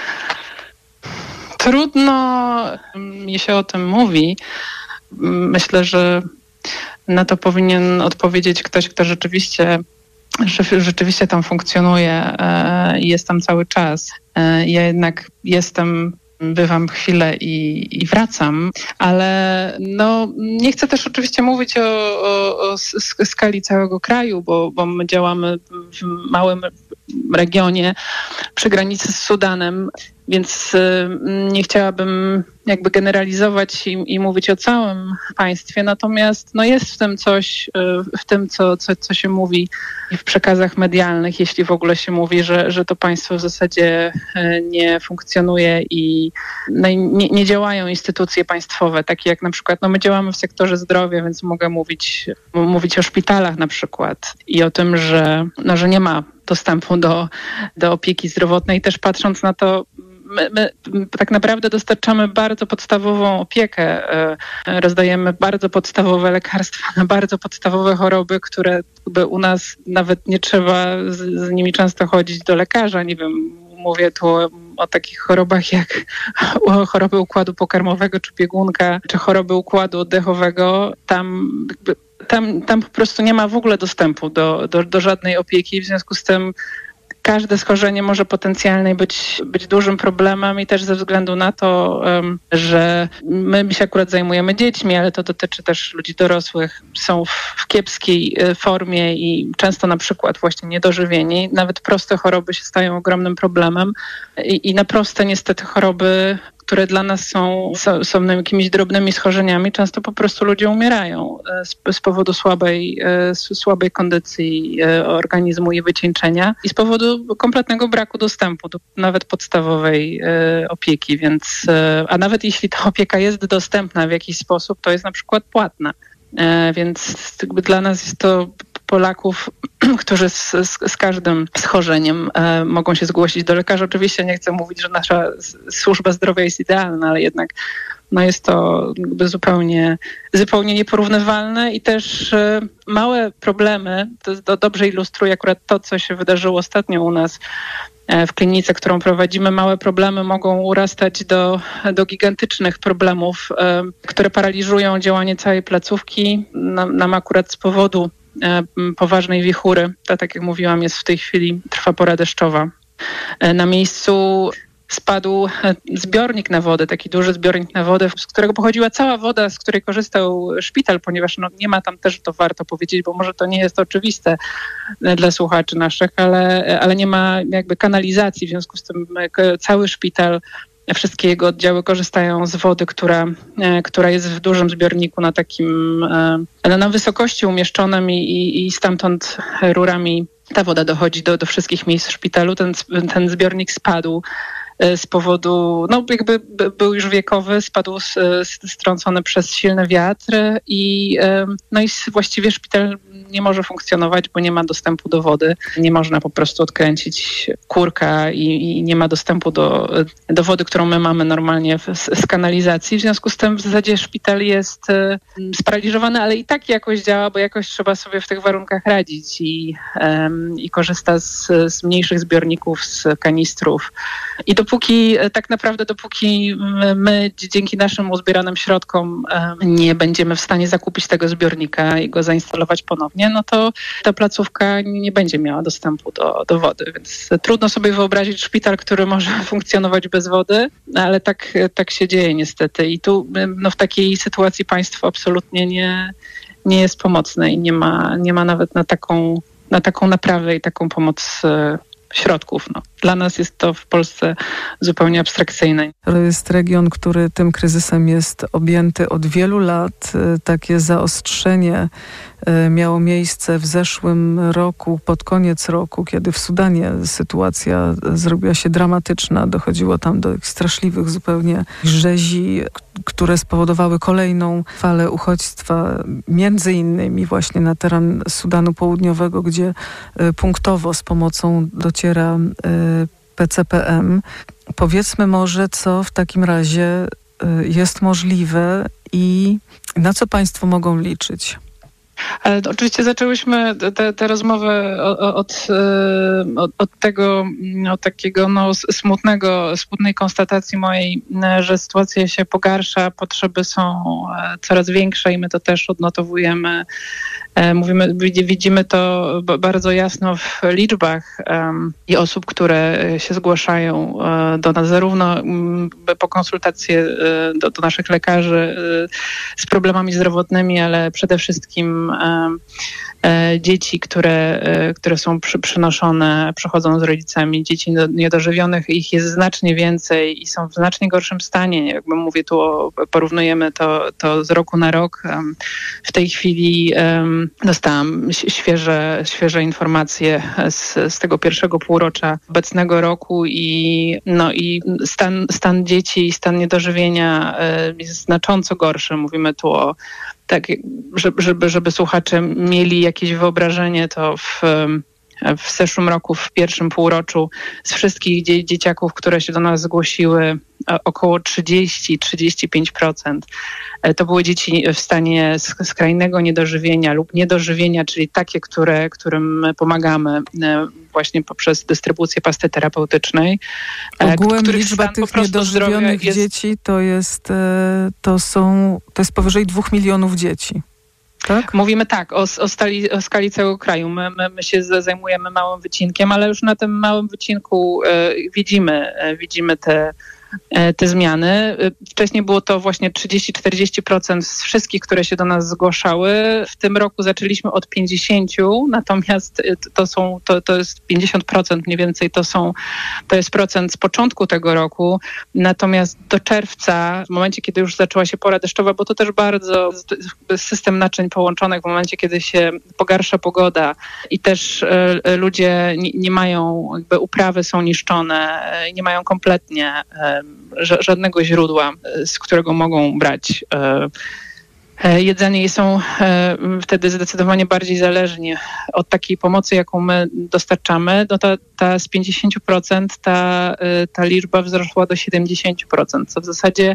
Trudno mi się o tym mówi. Myślę, że na to powinien odpowiedzieć ktoś, kto rzeczywiście, rzeczywiście tam funkcjonuje i jest tam cały czas. Ja jednak jestem, bywam chwilę i, i wracam, ale no, nie chcę też oczywiście mówić o, o, o skali całego kraju, bo, bo my działamy w małym regionie przy granicy z Sudanem, więc nie chciałabym jakby generalizować i, i mówić o całym państwie, natomiast no jest w tym coś, w tym co, co, co się mówi w przekazach medialnych, jeśli w ogóle się mówi, że, że to państwo w zasadzie nie funkcjonuje i no, nie, nie działają instytucje państwowe, takie jak na przykład, no my działamy w sektorze zdrowia, więc mogę mówić, mówić o szpitalach na przykład i o tym, że, no, że nie ma dostępu do, do opieki zdrowotnej. Też patrząc na to, My, my tak naprawdę dostarczamy bardzo podstawową opiekę, rozdajemy bardzo podstawowe lekarstwa na bardzo podstawowe choroby, które jakby u nas nawet nie trzeba z, z nimi często chodzić do lekarza. Nie wiem, mówię tu o, o takich chorobach jak o choroby układu pokarmowego, czy biegunka, czy choroby układu oddechowego. Tam jakby, tam, tam po prostu nie ma w ogóle dostępu do, do, do żadnej opieki, w związku z tym każde schorzenie może potencjalnie być, być dużym problemem i też ze względu na to, um, że my się akurat zajmujemy dziećmi, ale to dotyczy też ludzi dorosłych, są w, w kiepskiej formie i często na przykład właśnie niedożywieni. Nawet proste choroby się stają ogromnym problemem i, i na proste niestety choroby, które dla nas są, są, są jakimiś drobnymi schorzeniami, często po prostu ludzie umierają z, z powodu słabej, słabej kondycji organizmu i wycieńczenia i z powodu kompletnego braku dostępu do nawet podstawowej opieki, więc a nawet jeśli ta opieka jest dostępna w jakiś sposób, to jest na przykład płatna, więc jakby dla nas jest to Polaków, którzy z, z, z każdym schorzeniem e, mogą się zgłosić do lekarza. Oczywiście nie chcę mówić, że nasza służba zdrowia jest idealna, ale jednak no jest to jakby zupełnie, zupełnie nieporównywalne i też e, małe problemy, to, to dobrze ilustruje akurat to, co się wydarzyło ostatnio u nas e, w klinice, którą prowadzimy. Małe problemy mogą urastać do, do gigantycznych problemów, e, które paraliżują działanie całej placówki. Nam, nam akurat z powodu poważnej wichury, to tak jak mówiłam, jest w tej chwili, trwa pora deszczowa. Na miejscu spadł zbiornik na wodę, taki duży zbiornik na wodę, z którego pochodziła cała woda, z której korzystał szpital, ponieważ no, nie ma tam też, to warto powiedzieć, bo może to nie jest oczywiste dla słuchaczy naszych, ale, ale nie ma jakby kanalizacji, w związku z tym cały szpital wszystkie jego oddziały korzystają z wody, która, która jest w dużym zbiorniku na takim, na wysokości umieszczonym i, i, i stamtąd rurami ta woda dochodzi do, do wszystkich miejsc w szpitalu. Ten, ten zbiornik spadł z powodu, no jakby był już wiekowy, spadł strącony przez silny wiatr i, no i właściwie szpital nie może funkcjonować, bo nie ma dostępu do wody. Nie można po prostu odkręcić kurka i, i nie ma dostępu do, do wody, którą my mamy normalnie w, z, z kanalizacji. W związku z tym w zasadzie szpital jest sparaliżowany, ale i tak jakoś działa, bo jakoś trzeba sobie w tych warunkach radzić i, um, i korzysta z, z mniejszych zbiorników, z kanistrów. I dopóki, tak naprawdę dopóki my dzięki naszym uzbieranym środkom nie będziemy w stanie zakupić tego zbiornika i go zainstalować ponownie, no to ta placówka nie będzie miała dostępu do, do wody. Więc trudno sobie wyobrazić szpital, który może funkcjonować bez wody, ale tak, tak się dzieje niestety. I tu no, w takiej sytuacji państwo absolutnie nie, nie jest pomocne i nie ma, nie ma nawet na taką, na taką naprawę i taką pomoc środków. No. Dla nas jest to w Polsce zupełnie abstrakcyjne. To jest region, który tym kryzysem jest objęty od wielu lat. Takie zaostrzenie miało miejsce w zeszłym roku, pod koniec roku, kiedy w Sudanie sytuacja zrobiła się dramatyczna. Dochodziło tam do straszliwych zupełnie rzezi, które spowodowały kolejną falę uchodźstwa, między innymi właśnie na teren Sudanu Południowego, gdzie punktowo z pomocą dociera P C P M. Powiedzmy może, co w takim razie jest możliwe i na co państwo mogą liczyć? Ale oczywiście zaczęłyśmy tę rozmowę od, od, od tego, od takiego no, smutnego, smutnej konstatacji mojej, że sytuacja się pogarsza, potrzeby są coraz większe i my to też odnotowujemy. Mówimy, widzimy to bardzo jasno w liczbach um, i osób, które się zgłaszają do nas, zarówno um, po konsultacje do, do naszych lekarzy um, z problemami zdrowotnymi, ale przede wszystkim um, dzieci, które, które są przy, przynoszone, przychodzą z rodzicami, dzieci niedożywionych, ich jest znacznie więcej i są w znacznie gorszym stanie. Jakby mówię tu, o, porównujemy to, to z roku na rok. W tej chwili um, dostałam świeże, świeże informacje z, z tego pierwszego półrocza obecnego roku i, no, i stan, stan dzieci i stan niedożywienia jest znacząco gorszy. Mówimy tu o tak, żeby, żeby słuchacze mieli jakieś wyobrażenie, to w, w zeszłym roku, w pierwszym półroczu z wszystkich dzie- dzieciaków, które się do nas zgłosiły, około trzydzieści do trzydziestu pięciu procent to były dzieci w stanie skrajnego niedożywienia lub niedożywienia, czyli takie, które, którym pomagamy właśnie poprzez dystrybucję pasty terapeutycznej. Ogółem liczba tych niedożywionych jest... dzieci to jest, to są, to jest powyżej dwóch milionów dzieci. Tak? Mówimy tak, o, o, stali, o skali całego kraju. My, my, my się zajmujemy małym wycinkiem, ale już na tym małym wycinku e, widzimy, e, widzimy te te zmiany. Wcześniej było to właśnie trzydzieści do czterdziestu procent z wszystkich, które się do nas zgłaszały. W tym roku zaczęliśmy od pięćdziesięciu, natomiast to są, to, to jest pięćdziesiąt procent mniej więcej, to są, to jest procent z początku tego roku. Natomiast do czerwca, w momencie, kiedy już zaczęła się pora deszczowa, bo to też bardzo system naczyń połączonych, w momencie, kiedy się pogarsza pogoda i też y, ludzie nie, nie mają, jakby uprawy są niszczone, y, nie mają kompletnie y, żadnego źródła, z którego mogą brać jedzenie i są wtedy zdecydowanie bardziej zależni od takiej pomocy, jaką my dostarczamy. No ta, ta z pięćdziesiąt procent ta, ta liczba wzrosła do siedemdziesiąt procent, co w zasadzie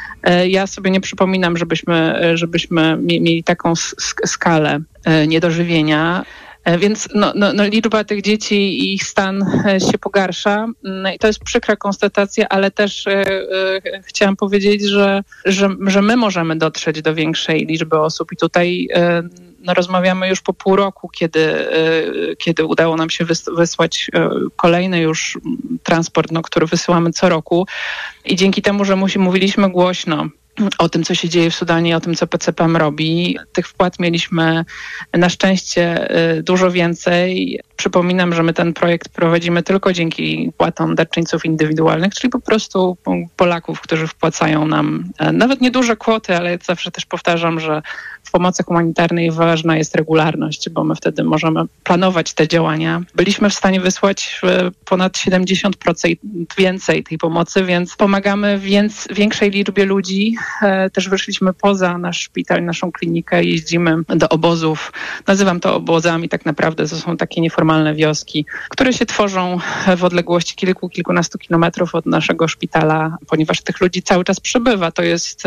ja sobie nie przypominam, żebyśmy, żebyśmy mieli taką skalę niedożywienia. Więc no, no, no, liczba tych dzieci i ich stan się pogarsza. I to jest przykra konstatacja, ale też e, e, chciałam powiedzieć, że, że, że my możemy dotrzeć do większej liczby osób. I tutaj e, no, rozmawiamy już po pół roku, kiedy, e, kiedy udało nam się wys- wysłać e, kolejny już transport, no, który wysyłamy co roku. I dzięki temu, że musi, mówiliśmy głośno o tym, co się dzieje w Sudanie, o tym, co P C P M robi. Tych wpłat mieliśmy na szczęście dużo więcej. Przypominam, że my ten projekt prowadzimy tylko dzięki wpłatom darczyńców indywidualnych, czyli po prostu Polaków, którzy wpłacają nam nawet nieduże kwoty, ale zawsze też powtarzam, że w pomocy humanitarnej ważna jest regularność, bo my wtedy możemy planować te działania. Byliśmy w stanie wysłać ponad siedemdziesiąt procent więcej tej pomocy, więc pomagamy więc większej liczbie ludzi. Też wyszliśmy poza nasz szpital, naszą klinikę, jeździmy do obozów. Nazywam to obozami, tak naprawdę to są takie nieformalne wioski, które się tworzą w odległości kilku, kilkunastu kilometrów od naszego szpitala, ponieważ tych ludzi cały czas przybywa. To jest...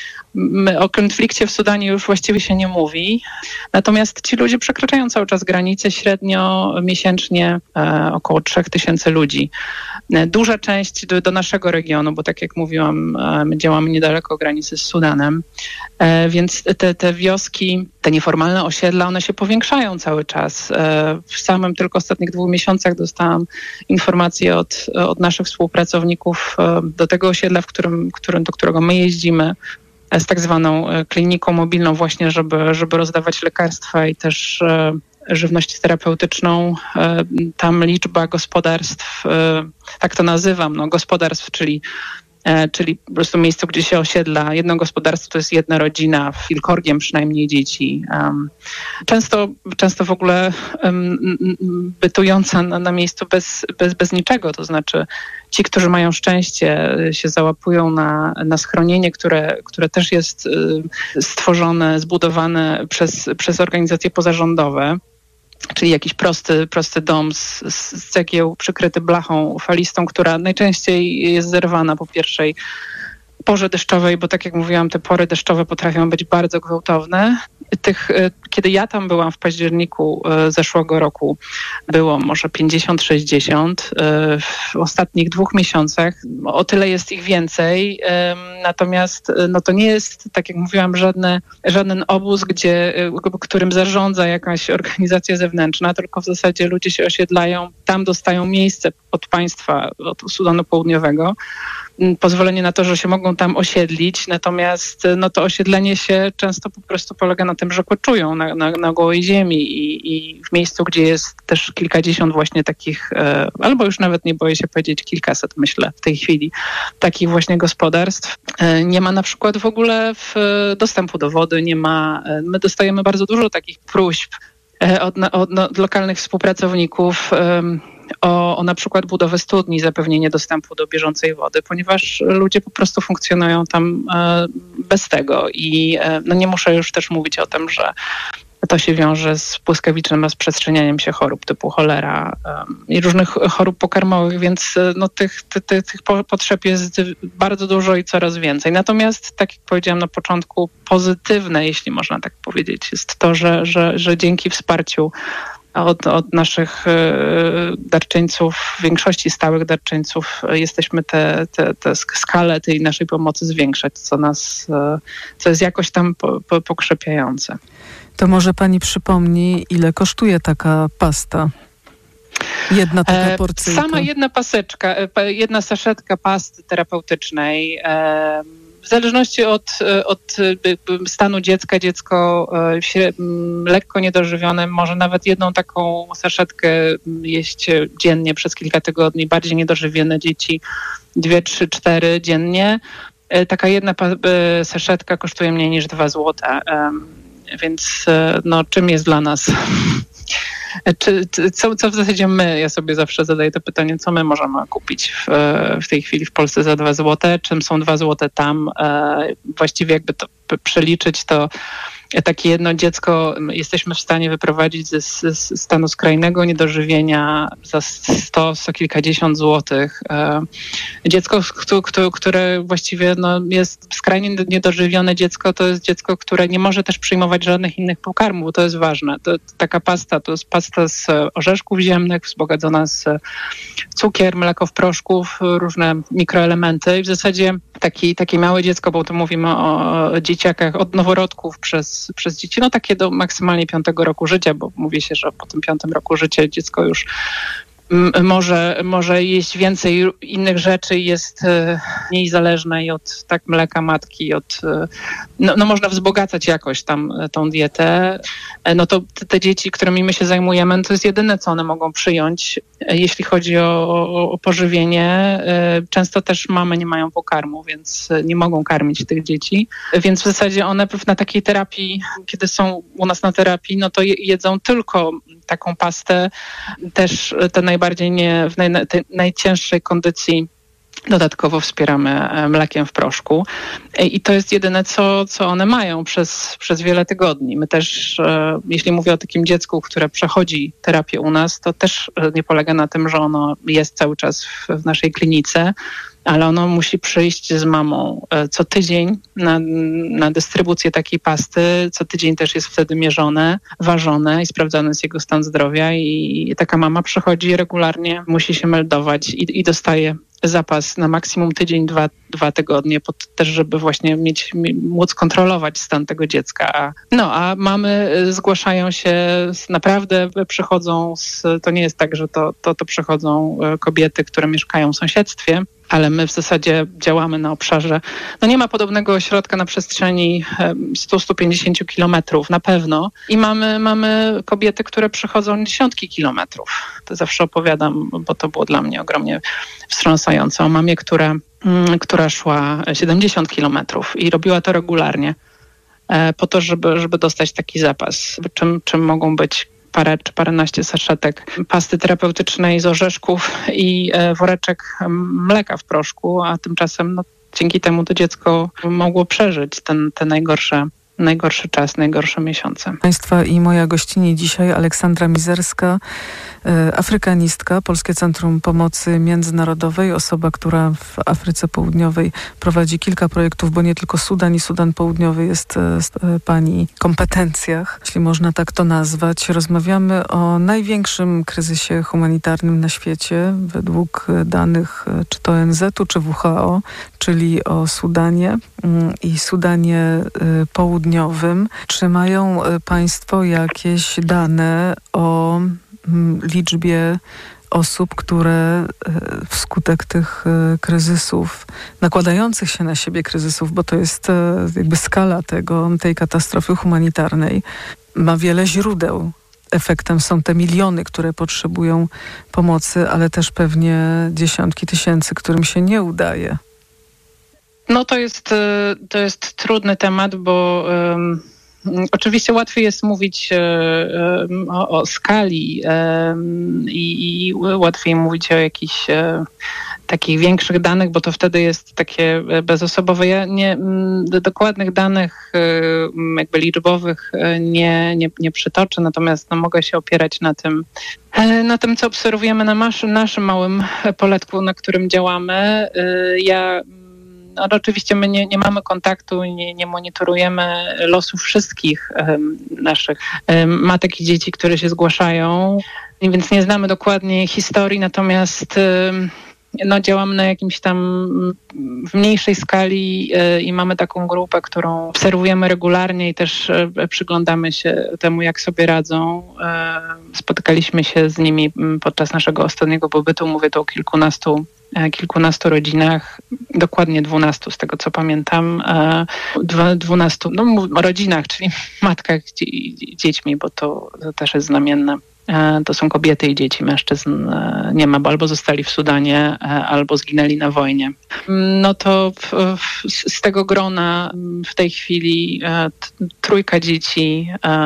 My o konflikcie w Sudanie już właściwie się nie mówi, natomiast ci ludzie przekraczają cały czas granice, średnio miesięcznie e, około trzech tysięcy ludzi. E, duża część do, do naszego regionu, bo tak jak mówiłam, e, my działamy niedaleko granicy z Sudanem, e, więc te, te wioski, te nieformalne osiedla, one się powiększają cały czas. E, w samym tylko ostatnich dwóch miesiącach dostałam informację od, od naszych współpracowników e, do tego osiedla, w którym, którym, do którego my jeździmy, z tak zwaną kliniką mobilną właśnie, żeby, żeby rozdawać lekarstwa i też e, żywność terapeutyczną. E, tam liczba gospodarstw, e, tak to nazywam, no, gospodarstw, czyli, e, czyli po prostu miejsce, gdzie się osiedla. Jedno gospodarstwo to jest jedna rodzina, kilkorgiem przynajmniej dzieci. Um, często, często w ogóle um, bytująca na, na miejscu bez, bez, bez niczego, to znaczy ci, którzy mają szczęście, się załapują na, na schronienie, które, które też jest stworzone, zbudowane przez, przez organizacje pozarządowe, czyli jakiś prosty, prosty dom z, z cegieł przykryty blachą falistą, która najczęściej jest zerwana po pierwszej porze deszczowej, bo tak jak mówiłam, te pory deszczowe potrafią być bardzo gwałtowne. Tych, kiedy ja tam byłam w październiku zeszłego roku, było może pięćdziesiąt sześćdziesiąt. W ostatnich dwóch miesiącach o tyle jest ich więcej. Natomiast no to nie jest, tak jak mówiłam, żadne, żaden obóz, gdzie, którym zarządza jakaś organizacja zewnętrzna, tylko w zasadzie ludzie się osiedlają, tam dostają miejsce od państwa, od Sudanu Południowego, pozwolenie na to, że się mogą tam osiedlić, natomiast no to osiedlenie się często po prostu polega na tym, że koczują na, na, na gołej ziemi i, i w miejscu, gdzie jest też kilkadziesiąt właśnie takich, e, albo już nawet nie boję się powiedzieć kilkaset, myślę w tej chwili, takich właśnie gospodarstw. E, nie ma na przykład w ogóle w, dostępu do wody, nie ma, e, my dostajemy bardzo dużo takich próśb e, od, od, od lokalnych współpracowników, e, O, o na przykład budowę studni, zapewnienie dostępu do bieżącej wody, ponieważ ludzie po prostu funkcjonują tam e, bez tego i e, no nie muszę już też mówić o tym, że to się wiąże z błyskawicznym rozprzestrzenianiem się chorób typu cholera e, i różnych chorób pokarmowych, więc no, tych, ty, ty, tych potrzeb jest bardzo dużo i coraz więcej. Natomiast, tak jak powiedziałam na początku, pozytywne, jeśli można tak powiedzieć, jest to, że, że, że dzięki wsparciu Od, od naszych darczyńców, większości stałych darczyńców, jesteśmy te, te, te skalę tej naszej pomocy zwiększać, co nas, co jest jakoś tam po, po, pokrzepiające. To może pani przypomni, ile kosztuje taka pasta? Jedna taka porcyjka. Sama jedna paseczka, jedna saszetka pasty terapeutycznej. W zależności od, od stanu dziecka, dziecko lekko niedożywione może nawet jedną taką saszetkę jeść dziennie przez kilka tygodni. Bardziej niedożywione dzieci dwie, trzy, cztery dziennie. Taka jedna saszetka kosztuje mniej niż dwa złote. Więc no, czym jest dla nas? Czy, co, co w zasadzie my, ja sobie zawsze zadaję to pytanie, co my możemy kupić w, w tej chwili w Polsce za dwa złote, czym są dwa złote tam? Właściwie jakby to przeliczyć, to takie jedno dziecko jesteśmy w stanie wyprowadzić ze, ze stanu skrajnego niedożywienia za sto, sto kilkadziesiąt złotych. Dziecko, które właściwie no, jest skrajnie niedożywione dziecko, to jest dziecko, które nie może też przyjmować żadnych innych pokarmów, bo to jest ważne. To, taka pasta to jest pasta z orzeszków ziemnych, wzbogacona z cukier, mleko w proszku, różne mikroelementy i w zasadzie taki, takie małe dziecko, bo tu mówimy o dzieciakach od noworodków przez, przez dzieci, no takie do maksymalnie piątego roku życia, bo mówi się, że po tym piątym roku życia dziecko już może, może jeść więcej innych rzeczy i jest mniej zależnej od tak mleka matki, od, no, no można wzbogacać jakoś tam tą dietę, no to te dzieci, którymi my się zajmujemy, to jest jedyne, co one mogą przyjąć, jeśli chodzi o, o, o pożywienie. Często też mamy nie mają pokarmu, więc nie mogą karmić tych dzieci, więc w zasadzie one na takiej terapii, kiedy są u nas na terapii, no to jedzą tylko taką pastę, też te najbardziej nie, w naj, tej najcięższej kondycji dodatkowo wspieramy mlekiem w proszku i to jest jedyne, co, co one mają przez, przez wiele tygodni. My też, jeśli mówię o takim dziecku, które przechodzi terapię u nas, to też nie polega na tym, że ono jest cały czas w, w naszej klinice, ale ono musi przyjść z mamą co tydzień na, na dystrybucję takiej pasty. Co tydzień też jest wtedy mierzone, ważone i sprawdzany jest jego stan zdrowia i taka mama przychodzi regularnie, musi się meldować i, i dostaje zapas na maksimum tydzień, dwa, dwa tygodnie, po to też, żeby właśnie mieć, móc kontrolować stan tego dziecka. A, no, a mamy zgłaszają się, naprawdę przychodzą, z, to nie jest tak, że to, to, to przychodzą kobiety, które mieszkają w sąsiedztwie, ale my w zasadzie działamy na obszarze, no nie ma podobnego ośrodka na przestrzeni sto do stu pięćdziesięciu kilometrów na pewno i mamy, mamy kobiety, które przychodzą dziesiątki kilometrów. To zawsze opowiadam, bo to było dla mnie ogromnie wstrząsające. O mamie, która, która szła siedemdziesiąt kilometrów i robiła to regularnie po to, żeby, żeby dostać taki zapas, czym, czym mogą być parę czy paręnaście saszetek pasty terapeutycznej z orzeszków i woreczek mleka w proszku, a tymczasem no, dzięki temu to dziecko mogło przeżyć ten, te najgorsze najgorszy czas, najgorsze miesiące. Państwa i moja gościni dzisiaj Aleksandra Mizerska, afrykanistka, Polskie Centrum Pomocy Międzynarodowej, osoba, która w Afryce Południowej prowadzi kilka projektów, bo nie tylko Sudan i Sudan Południowy jest w pani kompetencjach, jeśli można tak to nazwać. Rozmawiamy o największym kryzysie humanitarnym na świecie, według danych czy to O N Z u, czy W H O, czyli o Sudanie i Sudanie Południowym. Czy mają państwo jakieś dane o liczbie osób, które wskutek tych kryzysów, nakładających się na siebie kryzysów, bo to jest jakby skala tego, tej katastrofy humanitarnej, ma wiele źródeł. Efektem są te miliony, które potrzebują pomocy, ale też pewnie dziesiątki tysięcy, którym się nie udaje. No to jest, to jest trudny temat, bo um, oczywiście łatwiej jest mówić um, o, o skali um, i, i łatwiej mówić o jakichś um, takich większych danych, bo to wtedy jest takie bezosobowe. Ja nie, do dokładnych danych jakby liczbowych nie, nie, nie przytoczę, natomiast no, mogę się opierać na tym, na tym, co obserwujemy na naszym, naszym małym poletku, na którym działamy. Ja No, oczywiście my nie, nie mamy kontaktu, nie, nie monitorujemy losu wszystkich um, naszych um, matek i dzieci, które się zgłaszają, więc nie znamy dokładnie historii, natomiast um, no, działamy na jakimś tam w mniejszej skali y, i mamy taką grupę, którą obserwujemy regularnie i też y, przyglądamy się temu, jak sobie radzą. Y, spotykaliśmy się z nimi podczas naszego ostatniego pobytu, mówię tu o kilkunastu kilkunastu rodzinach, dokładnie dwunastu z tego co pamiętam, dwunastu no, rodzinach, czyli matkach dzie- dziećmi, bo to, to też jest znamienne. To są kobiety i dzieci, mężczyzn nie ma, bo albo zostali w Sudanie, albo zginęli na wojnie. No to w, w, z tego grona w tej chwili t, trójka dzieci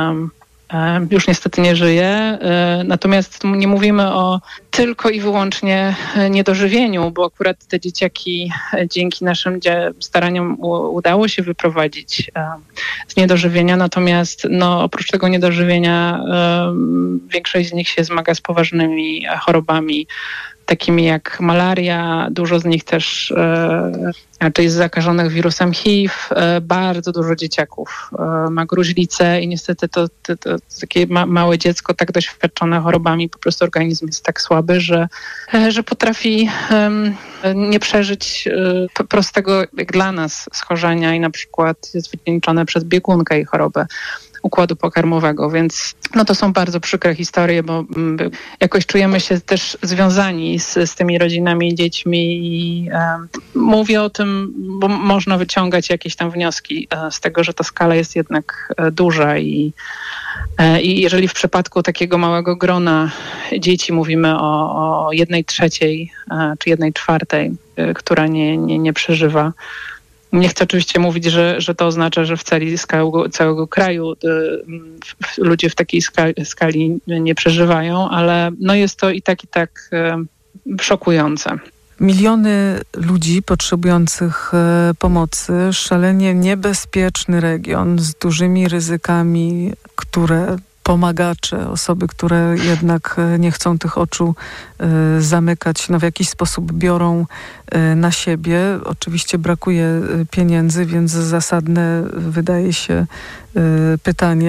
już niestety nie żyje, natomiast nie mówimy o tylko i wyłącznie niedożywieniu, bo akurat te dzieciaki dzięki naszym staraniom udało się wyprowadzić z niedożywienia, natomiast no, oprócz tego niedożywienia większość z nich się zmaga z poważnymi chorobami, takimi jak malaria, dużo z nich też e, raczej jest zakażonych wirusem H I V, e, bardzo dużo dzieciaków e, ma gruźlicę i niestety to, to, to takie ma, małe dziecko tak doświadczone chorobami, po prostu organizm jest tak słaby, że, e, że potrafi e, nie przeżyć e, prostego jak dla nas schorzenia i na przykład jest wycieńczone przez biegunkę i chorobę układu pokarmowego, więc no to są bardzo przykre historie, bo jakoś czujemy się też związani z, z tymi rodzinami i dziećmi i e, mówię o tym, bo można wyciągać jakieś tam wnioski e, z tego, że ta skala jest jednak e, duża i e, i jeżeli w przypadku takiego małego grona dzieci mówimy o, o jednej trzeciej e, czy jednej czwartej, e, która nie, nie, nie przeżywa. Nie chcę oczywiście mówić, że, że to oznacza, że w celi całego, całego kraju y, w, ludzie w takiej skali, skali nie przeżywają, ale no jest to i tak, i tak y, szokujące. Miliony ludzi potrzebujących e, pomocy, szalenie niebezpieczny region z dużymi ryzykami, które pomagacze, osoby, które jednak nie chcą tych oczu y, zamykać, no w jakiś sposób biorą y, na siebie. Oczywiście brakuje pieniędzy, więc zasadne wydaje się y, pytanie,